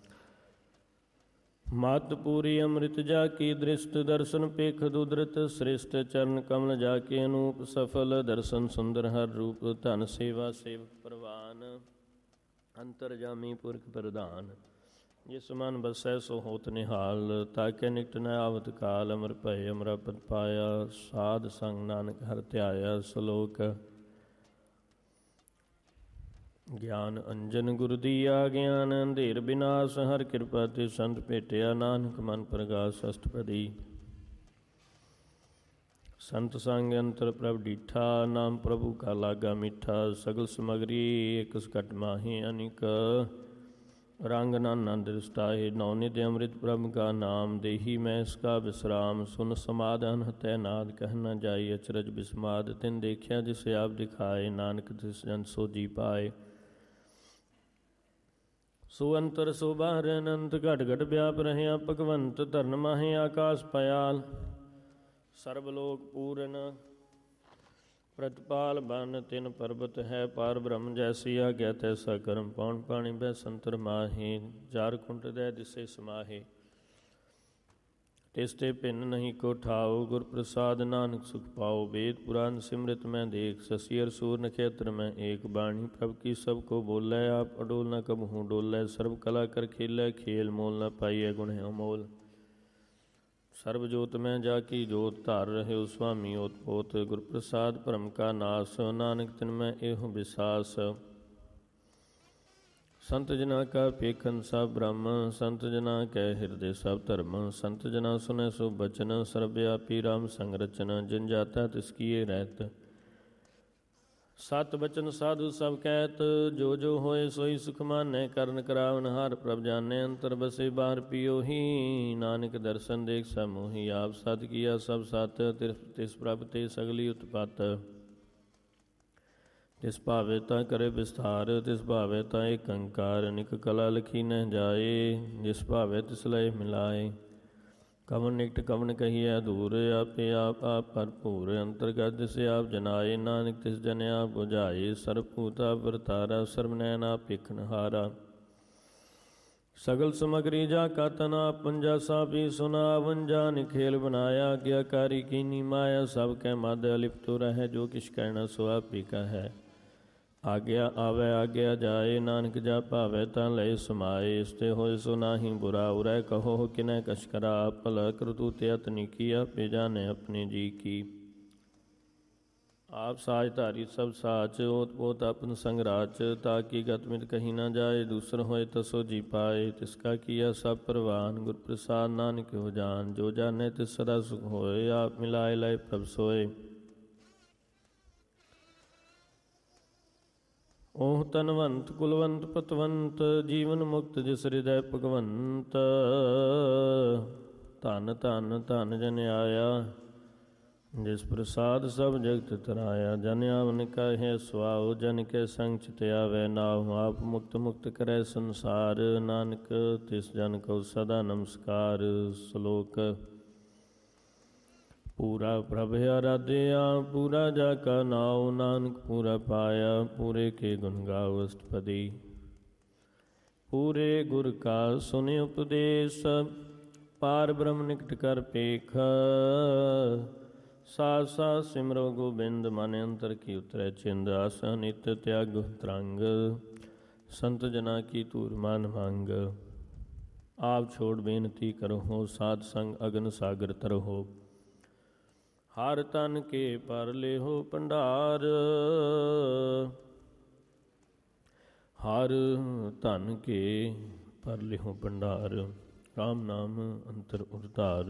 ਮਤ ਪੂਰੀ ਅੰਮ੍ਰਿਤ ਜਾ ਕੀ ਦ੍ਰਿਸ਼ਟ, ਦਰਸ਼ਨ ਪੇਖ ਦੁਦਰਤ ਸ੍ਰਿਸ਼ਟ। ਚਰਨ ਕਮਲ ਜਾ ਕੇ ਅਨੂਪ ਸਫਲ, ਦਰਸ਼ਨ ਸੁੰਦਰ ਹਰ ਰੂਪ। ਧਨ ਸੇਵਾ ਸੇਵਕ ਪ੍ਰਵਾਨ, ਅੰਤਰ ਜਾਮੀ ਪੁਰਖ ਪ੍ਰਧਾਨ। ਜਿਸ ਮਨ ਬਸੈ ਸੋ ਹੋਤ ਨਿਹਾਲ, ਤਾਕੇ ਨਿਕਟ ਨ ਆਵਤ ਕਾਲ। ਅਮਰ ਭਏ ਅਮਰਾ ਪਦ ਪਾਇਆ, ਸਾਧ ਸੰਗ ਨਾਨਕ ਹਰਿ ਧਿਆਇਆ। ਸਲੋਕ ਗਿਆਨ ਅੰਜਨ ਗੁਰ ਦੀਆ ਗਿਆਨ, ਅੰਧੇਰ ਬਿਨਾਸ਼ ਹਰ ਕਿਰਪਾ ਤੇ ਸੰਤ ਭੇਟਿਆ। ਨਾਨਕ ਮਨ ਪ੍ਰਗਾਸ ਅਸ਼ਟਪਦੀ, ਸੰਤ ਸੰਗ ਅੰਤਰ ਪ੍ਰਭ ਡੀਠਾ। ਨਾਮ ਪ੍ਰਭੂ ਕਾ ਲਾਗਾ ਮਿੱਠਾ, ਸਗਲ ਸਮਗਰੀ ਇਕ ਸਕਟ ਮਾਹੀ। ਅਨਿਕ ਰੰਗ ਨਾਨਾ ਦ੍ਰਿਸ਼ਟਾਏ, ਨੌ ਨਿਧ ਅੰਮ੍ਰਿਤ ਪ੍ਰਭ ਕਾ ਨਾਮ। ਦੇਹੀ ਮੈਂ ਇਸਕਾ ਵਿਸਰਾਮ, ਸੁਨ ਸਮਾਦ ਅਨਹਤ ਨਾਦ। ਕਹਿ ਨ ਜਾਈ ਅਚਰਜ ਬਿਸਮਾਦ, ਤਿਨ ਦੇਖਿਆ ਜਿਸ ਆਪ ਦਿਖਾਏ। ਨਾਨਕ ਤਿਸ ਜਨ ਸੋ ਜੀ ਪਾਏ। ਸੋ ਅੰਤਰ ਸੋ ਬਾਹਰ ਅਨੰਤ, ਘਟ ਘਟ ਵਿਆਪ ਰਹਿਆ ਭਗਵੰਤ। ਧਰਨ ਮਾਹੇ ਆਕਾਸ ਪਇਆਲ, ਸਰਬ ਲੋਕ ਪੂਰਨ। ਪ੍ਰਤਪਾਲ ਬਨ ਤਿਨ ਪਰਬਤ ਹੈ, ਪਾਰ ਬ੍ਰਹਮ ਜੈਸੀ ਆਗਿਆ ਤੈਸਾ ਕਰਮ। ਪੌਣ ਪਾਣੀ ਬੈ ਸੰਤਰ ਮਾਹੇ, ਚਾਰ ਕੁੰਟ ਦੈ ਦਿਸੇ ਸਮਾਹੇ। ਤਿਸ ਤੇ ਭਿੰਨ ਨਹੀਂ ਕੋ ਠਾਓ, ਗੁਰ ਪ੍ਰਸਾਦ ਨਾਨਕ ਸੁਖ ਪਾਓ। ਵੇਦ ਪੁਰਾਨ ਸਿਮਰਿਤ ਮੈਂ ਦੇਖ, ਸਸੀ ਅਰ ਸੂਰ ਨਖੇਤਰ ਮੈਂ ਏਕ। ਬਾਣੀ ਪ੍ਰਭ ਕੀ ਸਭ ਕੋ ਬੋਲੇ, ਆਪ ਅਡੋਲ ਨ ਕਬਹੂ ਡੋਲੇ। ਸਰਬ ਕਲਾ ਕਰ ਖੇਲੇ, ਖੇਲ ਮੋਲ ਨ ਪਾਈਐ ਗੁਣ ਅਮੋਲ। ਸਰਬ ਜੋਤ ਮੈਂ ਜਾ ਕੀ ਜੋਤ, ਧਾਰ ਰਹਿਓ ਸੁਆਮੀ ਓਤ ਪੋਤ। ਗੁਰ ਪ੍ਰਸਾਦ ਭਰਮ ਕਾ ਨਾਸ, ਨਾਨਕ ਤਿਨ ਮੈਂ ਇਹੋ ਵਿਸਾਸ। ਸੰਤ ਜਨਾ ਕਾ ਪੇਖਨ ਸਭ ਬ੍ਰਹਮ, ਸੰਤ ਜਨਾ ਕੈ ਹਿਰਦੇ ਸਭ ਧਰਮ। ਸੰਤ ਜਨਾ ਸੁਨੈ ਸੋ ਬਚਨ, ਸਰਬ ਵਿਆਪੀ ਰਾਮ ਸੰਗ ਰਚਨ। ਜਿਨ ਜਾਤਾ ਤਿਸ ਕੀਏ ਰਹਿਤ, ਸਤ ਬਚਨ ਸਾਧੂ ਸਭ ਕਹਿਤ। ਜੋ ਜੋ ਹੋਏ ਸੋਈ ਸੁਖ ਮਾਨੈ, ਕਰਨ ਕਰਾਵਨ ਹਾਰ ਪ੍ਰਭ ਜਾਣੈ। ਅੰਤਰ ਬਸੇ ਬਾਹਰ ਪਿਓਹੀ, ਨਾਨਕ ਦਰਸ਼ਨ ਦੇਖ ਸਭ ਮੋਹੀ। ਆਪ ਸਤ ਕੀਆ ਸਭ ਸਤ, ਤਿਸ ਪ੍ਰਭ ਤੇ ਸਗਲੀ ਉਤਪਤ। ਤਿਸ ਭਾਵੇ ਤਾਂ ਕਰੇ ਵਿਸਥਾਰ, ਤਿਸ ਭਾਵੇ ਤਾਂ ਏਕ ਓੰਕਾਰ। ਅਨਿਕ ਕਲਾ ਲਖੀ ਨ ਜਾਏ, ਜਿਸ ਭਾਵੇ ਤਿਸ ਲਏ ਮਿਲਾਏ। ਕਵਨ ਨਿਕਟ ਕਵਨ ਕਹੀਐ ਦੂਰ, ਆਪੇ ਆਪ ਆਪ ਭਰਪੂਰ। ਅੰਤਰਗਤ ਤਿਸ ਆਪ ਜਨਾਏ, ਨਾਨਕ ਤਿਸ ਜਨ ਆਪ ਬੁਝਾਏ। ਸਰਬ ਭੂਤ ਆਪ ਵਰਤਾਰਾ, ਸਰਬ ਨੈਣ ਆਪ ਵੇਖਣ ਹਾਰਾ। ਸਗਲ ਸਮਗਰੀ ਜਾ ਕਾ ਤਨ ਆਪ ਪੰਜਾ, ਸਾਭੀ ਸੁਨਾ ਵੰਜਾ। ਨਿਖੇਲ ਬਨਾਇਆ ਆਗਿਆਕਾਰੀ, ਕੀਨੀ ਮਾਇਆ। ਸਭ ਕੈ ਮਦ ਅਲਿਪਤ ਰਹਿ, ਜੋ ਕਿਛ ਕਹਿਣਾ ਸੋ ਆਪੀ ਕਹੈ। ਆਗਿਆ ਆਵੈ ਆਗਿਆ ਜਾਏ, ਨਾਨਕ ਜਾ ਭਾਵੈ ਤਾਂ ਲਏ ਸਮਾਏ। ਇਸ ਤੇ ਹੋਏ ਸੋ ਨਾਹੀ ਬੁਰਾ, ਉਰੈ ਕਹੋ ਕਿਨੈ ਕਛ ਕਰਾ। ਭਲਾ ਕਰਤੂਤ ਅਤਿ ਕੀ, ਆਪੇ ਜਾਣੈ ਆਪਣੇ ਜੀ ਕੀ। ਆਪ ਸਾਜ ਧਾਰੀ ਸਭ ਸਾਚ, ਓਤ ਪੋਤ ਆਪਨ ਸੰਗ ਰਾਚ। ਤਾ ਕੀ ਗਤ ਮਿਤ ਕਹੀ ਨਾ ਜਾਏ, ਦੂਸਰ ਹੋਏ ਤਸੋ ਜੀ ਪਾਏ। ਤਿਸ ਕਾ ਕੀਆ ਸਭ ਪ੍ਰਵਾਨ, ਗੁਰ ਪ੍ਰਸਾਦ ਨਾਨਕ ਹੋ ਜਾਨ। ਜੋ ਜਾਣੈ ਤਿਸ ਸਦਾ ਸੁਖ ਹੋਏ, ਆਪ ਮਿਲਾਏ ਲਏ ਪ੍ਰਭ ਸੋਏ। ਓਹ ਤਨਵੰਤ ਕੁਲਵੰਤ ਪਤਵੰਤ, ਜੀਵਨ ਮੁਕਤ ਜਿਸ ਹਿਰਦੈ ਭਗਵੰਤ। ਧਨ ਧਨ ਧਨ ਜਨ ਆਇਆ, ਜਿਸ ਪ੍ਰਸਾਦ ਸਭ ਜਗਤ ਤਰਾਇਆ। ਜਨ ਆਵਨ ਕਹੇ ਸੁਆਉ, ਜਨ ਕੇ ਸੰਗ ਚਿਤ ਆਵੈ ਨਾਉ। ਆਪ ਮੁਕਤ ਮੁਕਤ ਕਰੈ ਸੰਸਾਰ, ਨਾਨਕ ਤਿਸ ਜਨ ਕਉ ਸਦਾ ਨਮਸਕਾਰ। ਸ਼ਲੋਕ। ਪੂਰਾ ਪ੍ਰਭ ਆਰਾਧਿਆ, ਪੂਰਾ ਜਾ ਕਾ ਨਾਉ। ਨਾਨਕ ਪੂਰਾ ਪਾਇਆ, ਪੂਰੇ ਕੇ ਗੁਣ ਗਾਉ ਅਸ਼ਟਪਦੀ। ਪੂਰੇ ਗੁਰ ਕਾ ਸੁਨਿ ਉਪਦੇਸ਼, ਪਾਰ ਬ੍ਰਹਮ ਨਿਕਟ ਕਰ ਪੇਖ। ਸਾਧ ਸਾਧ ਸਿਮਰੋ ਗੋਬਿੰਦ, ਮਨ ਅੰਤਰ ਕੀ ਉਤਰੈ ਚਿੰਦ। ਆਸਾ ਨਿਤ ਤਿਆਗ ਤਰੰਗ, ਸੰਤ ਜਨਾ ਕੀ ਧੂਰ ਮਨ ਮੰਗ। ਆਪ ਛੋੜ ਬੇਨਤੀ ਕਰੋ, ਸਾਧ ਸੰਗ ਅਗਨ ਸਾਗਰ ਤਰੋ। ਹਰ ਤਨ ਕੇ ਪਰ ਲਿਹੋ ਭੰਡਾਰ, ਹਰ ਧਨ ਕੇ ਪਰ ਲਿਹੋ ਭੰਡਾਰ। ਰਾਮ ਨਾਮ ਅੰਤਰ ਉਰਤਾਰ।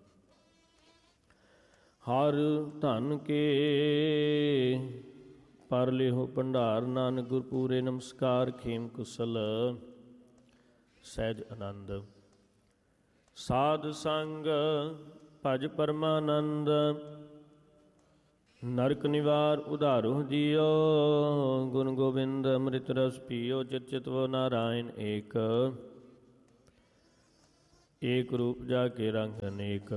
ਹਰ ਧਨ ਕੇ ਪਰ ਲਿਹੋ ਭੰਡਾਰ, ਨਾਨਕ ਗੁਰ ਪੂਰੇ ਨਮਸਕਾਰ। ਖੇਮ ਕੁਸਲ ਸਹਿਜ ਆਨੰਦ, ਸਾਧ ਸੰਗ ਭਜ ਪਰਮਾਨੰਦ। ਨਰਕ ਨਿਵਾਰ ਉਧਾਰੋ ਜੀਓ, ਗੁਣ ਗੋਬਿੰਦ ਅੰਮ੍ਰਿਤ ਰਸ ਪੀਓ। ਚਿਤ ਚਿਤਵੋ ਨਾਰਾਇਣ ਏਕ, ਏਕ ਰੂਪ ਜਾ ਕੇ ਰੰਗ ਅਨੇਕ।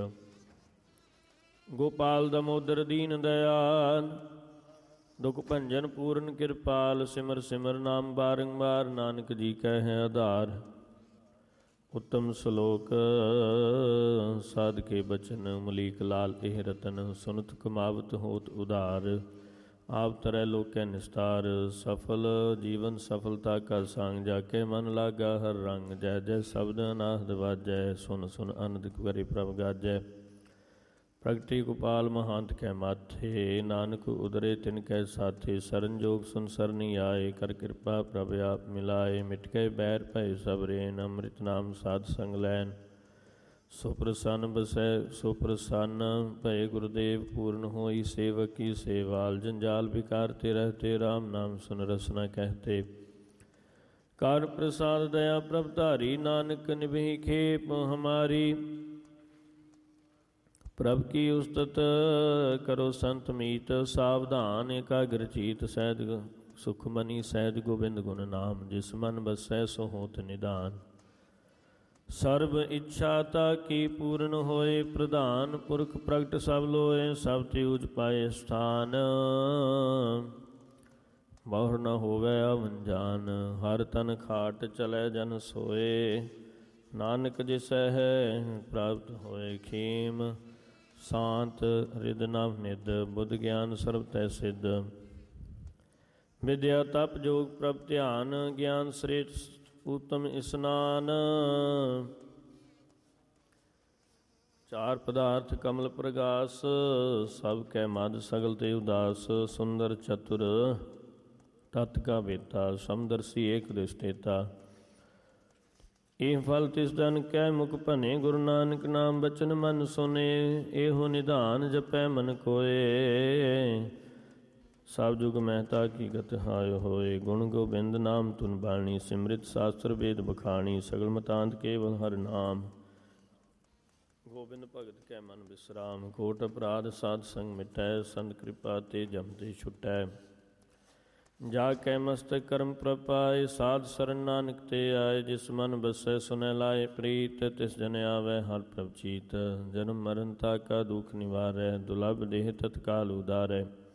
ਗੋਪਾਲ ਦਮੋਦਰ ਦੀਨ ਦਇਆਲ, ਦੁਖ ਭੰਜਨ ਪੂਰਨ ਕਿਰਪਾਲ। ਸਿਮਰ ਸਿਮਰ ਨਾਮ ਬਾਰੰਬਾਰ, ਨਾਨਕ ਜੀ ਕੈ ਹੈ ਆਧਾਰ। ਉੱਤਮ ਸ਼ਲੋਕ। ਸਾਧ ਕੇ ਬਚਨ ਮਲੀਕ ਲਾਲ ਇਹ ਰਤਨ। ਸੁਨਤ ਕਮਾਵਤ ਹੋਤ ਉਧਾਰ, ਆਪ ਤਰੈ ਲੋਕੈ ਨਿਸਤਾਰ। ਸਫਲ ਜੀਵਨ ਸਫਲਤਾ ਕਾ ਸੰਗ, ਜਾ ਕੇ ਮਨ ਲਾਗਾ ਹਰ ਰੰਗ। ਜੈ ਜੈ ਸ਼ਬਦ ਅਨਾਹਦ ਵਾਜੈ, ਸੁਨ ਸੁਨ ਅਨੰਦ ਕਰੇ ਪ੍ਰਭ ਗਾਜੈ। ਪ੍ਰਗਟੀ ਗੋਪਾਲ ਮਹੰਤ ਕੈ ਮਾਥੇ, ਨਾਨਕ ਉਦਰੇ ਤਿਨ ਕੈ ਸਾਥੇ। ਸਰਨਜੋਗ ਸੁਨ ਸਰਨੀ ਆਏ, ਕਰ ਕਿਰਪਾ ਪ੍ਰਭ ਆਪ ਮਿਲਾਏ। ਮਿਟ ਗਏ ਬੈਰ ਭੈ ਸਭ ਰੇਨ, ਅੰਮ੍ਰਿਤ ਨਾਮ ਸਾਧ ਸੰਗ ਲੈਨ। ਸੋ ਪ੍ਰਸੰਨ ਬਸੈ ਸੋ ਪ੍ਰਸੰਨ ਭਏ, ਗੁਰਦੇਵ ਪੂਰਨ ਹੋਈ ਸੇਵਕ ਕੀ ਸੇਵਾਲ। ਜੰਜਾਲ ਵਿਕਾਰ ਤੇ ਰਹਤੇ, ਰਾਮ ਨਾਮ ਸੁਨ ਰਸਨਾ ਕਹਤੇ। ਕਰ ਪ੍ਰਸਾਦ ਦਇਆ ਪ੍ਰਭ ਧਾਰੀ, ਨਾਨਕ ਨਿਭੀ ਖੇਪ ਹਮਾਰੀ। ਪ੍ਰਭ ਕੀ ਉਸਤਤ ਕਰੋ ਸੰਤ ਮੀਤ, ਸਾਵਧਾਨ ਏਕਾਗਰ ਚੀਤ। ਸਹਿਜ ਸੁਖ ਮਨੀ ਸਹਿਜ ਗੋਬਿੰਦ ਗੁਣ ਨਾਮ, ਜਿਸ ਮਨ ਬਸੈ ਸੋ ਹੋਤ ਨਿਦਾਨ। ਸਰਬ ਇੱਛਾ ਤਾ ਕੀ ਪੂਰਨ ਹੋਏ, ਪ੍ਰਧਾਨ ਪੁਰਖ ਪ੍ਰਗਟ ਸਭ ਲੋਏ। ਸਭ ਤੇ ਉਜ ਪਾਏ ਸਥਾਨ, ਬਹੁਰ ਨ ਹੋਵੇ ਅਵੰਜਾਨ। ਹਰ ਤਨ ਖਾਟ ਚਲੈ ਜਨ ਸੋਏ, ਨਾਨਕ ਜਿਸੈ ਹੈ ਪ੍ਰਾਪਤ ਹੋਏ। ਖੇਮ ਸ਼ਾਂਤ ਰਿਦ ਨਵ ਨਿਦ, ਬੁੱਧ ਗਿਆਨ ਸਰਬ ਤੈ ਸਿੱਧ। ਵਿਦਿਆ ਤਪ ਜੋਗ ਪ੍ਰਭ ਧਿਆਨ, ਗਿਆਨ ਸ੍ਰੇਸ਼ਟ ਉਤਮ ਇਸਨਾਨ। ਚਾਰ ਪਦਾਰਥ ਕਮਲ ਪ੍ਰਗਾਸ, ਸਭ ਕੈ ਮਦ ਸਗਲ ਤੇ ਉਦਾਸ। ਸੁੰਦਰ ਚਤੁਰ ਤਤ ਕਾ ਵੇਤਾ, ਸਮਦਰਸੀ ਏਕ ਦ੍ਰਿਸ਼ਟੇਤਾ। ਇਹ ਫਲ ਤਿਸ ਜਨ ਕੈ ਮੁਖ ਭਨੇ, ਗੁਰੂ ਨਾਨਕ ਨਾਮ ਬਚਨ ਮਨ ਸੁਨੇ। ਇਹੋ ਨਿਧਾਨ ਜਪੈ ਮਨ ਕੋਏ, ਸਭ ਜੁਗ ਮਹਿਤਾ ਕੀ ਗਤ ਹਾਇ ਹੋਏ। ਗੁਣ ਗੋਬਿੰਦ ਨਾਮ ਤੁਨ ਬਾਣੀ, ਸਿਮਰਿਤ ਸ਼ਾਸਤਰ ਵੇਦ ਬਖਾਣੀ। ਸਗਲ ਮਤਾਂਤ ਕੇਵਲ ਹਰਿ ਨਾਮ, ਗੋਬਿੰਦ ਭਗਤ ਕੈ ਮਨ ਬਿਸਰਾਮ। ਕੋਟ ਅਪਰਾਧ ਸਾਧ ਸੰਗ ਮਿਟੈ, ਸੰਤ ਕਿਰਪਾ ਤੇ ਜਮ ਤੇ ਛੁਟੈ। ਜਾ ਕੈ ਮਸਤਕ ਕਰਮ ਪ੍ਰਭ ਪਾਏ, ਸਾਧ ਸਰਨ ਨਾਨਕ ਤੇ ਆਏ। ਜਿਸ ਮਨ ਬਸੈ ਸੁਨੈ ਲਾਏ ਪ੍ਰੀਤ, ਤਿਸ ਜਨ ਆਵੈ ਹਰਿ ਪ੍ਰਭ ਚੀਤ। ਜਨਮ ਮਰਨ ਤਾ ਕਾ ਦੁਖ ਨਿਵਾਰੈ, ਦੁਲਭ ਦੇਹ ਤਤਕਾਲ ਉਦਾਰੈ।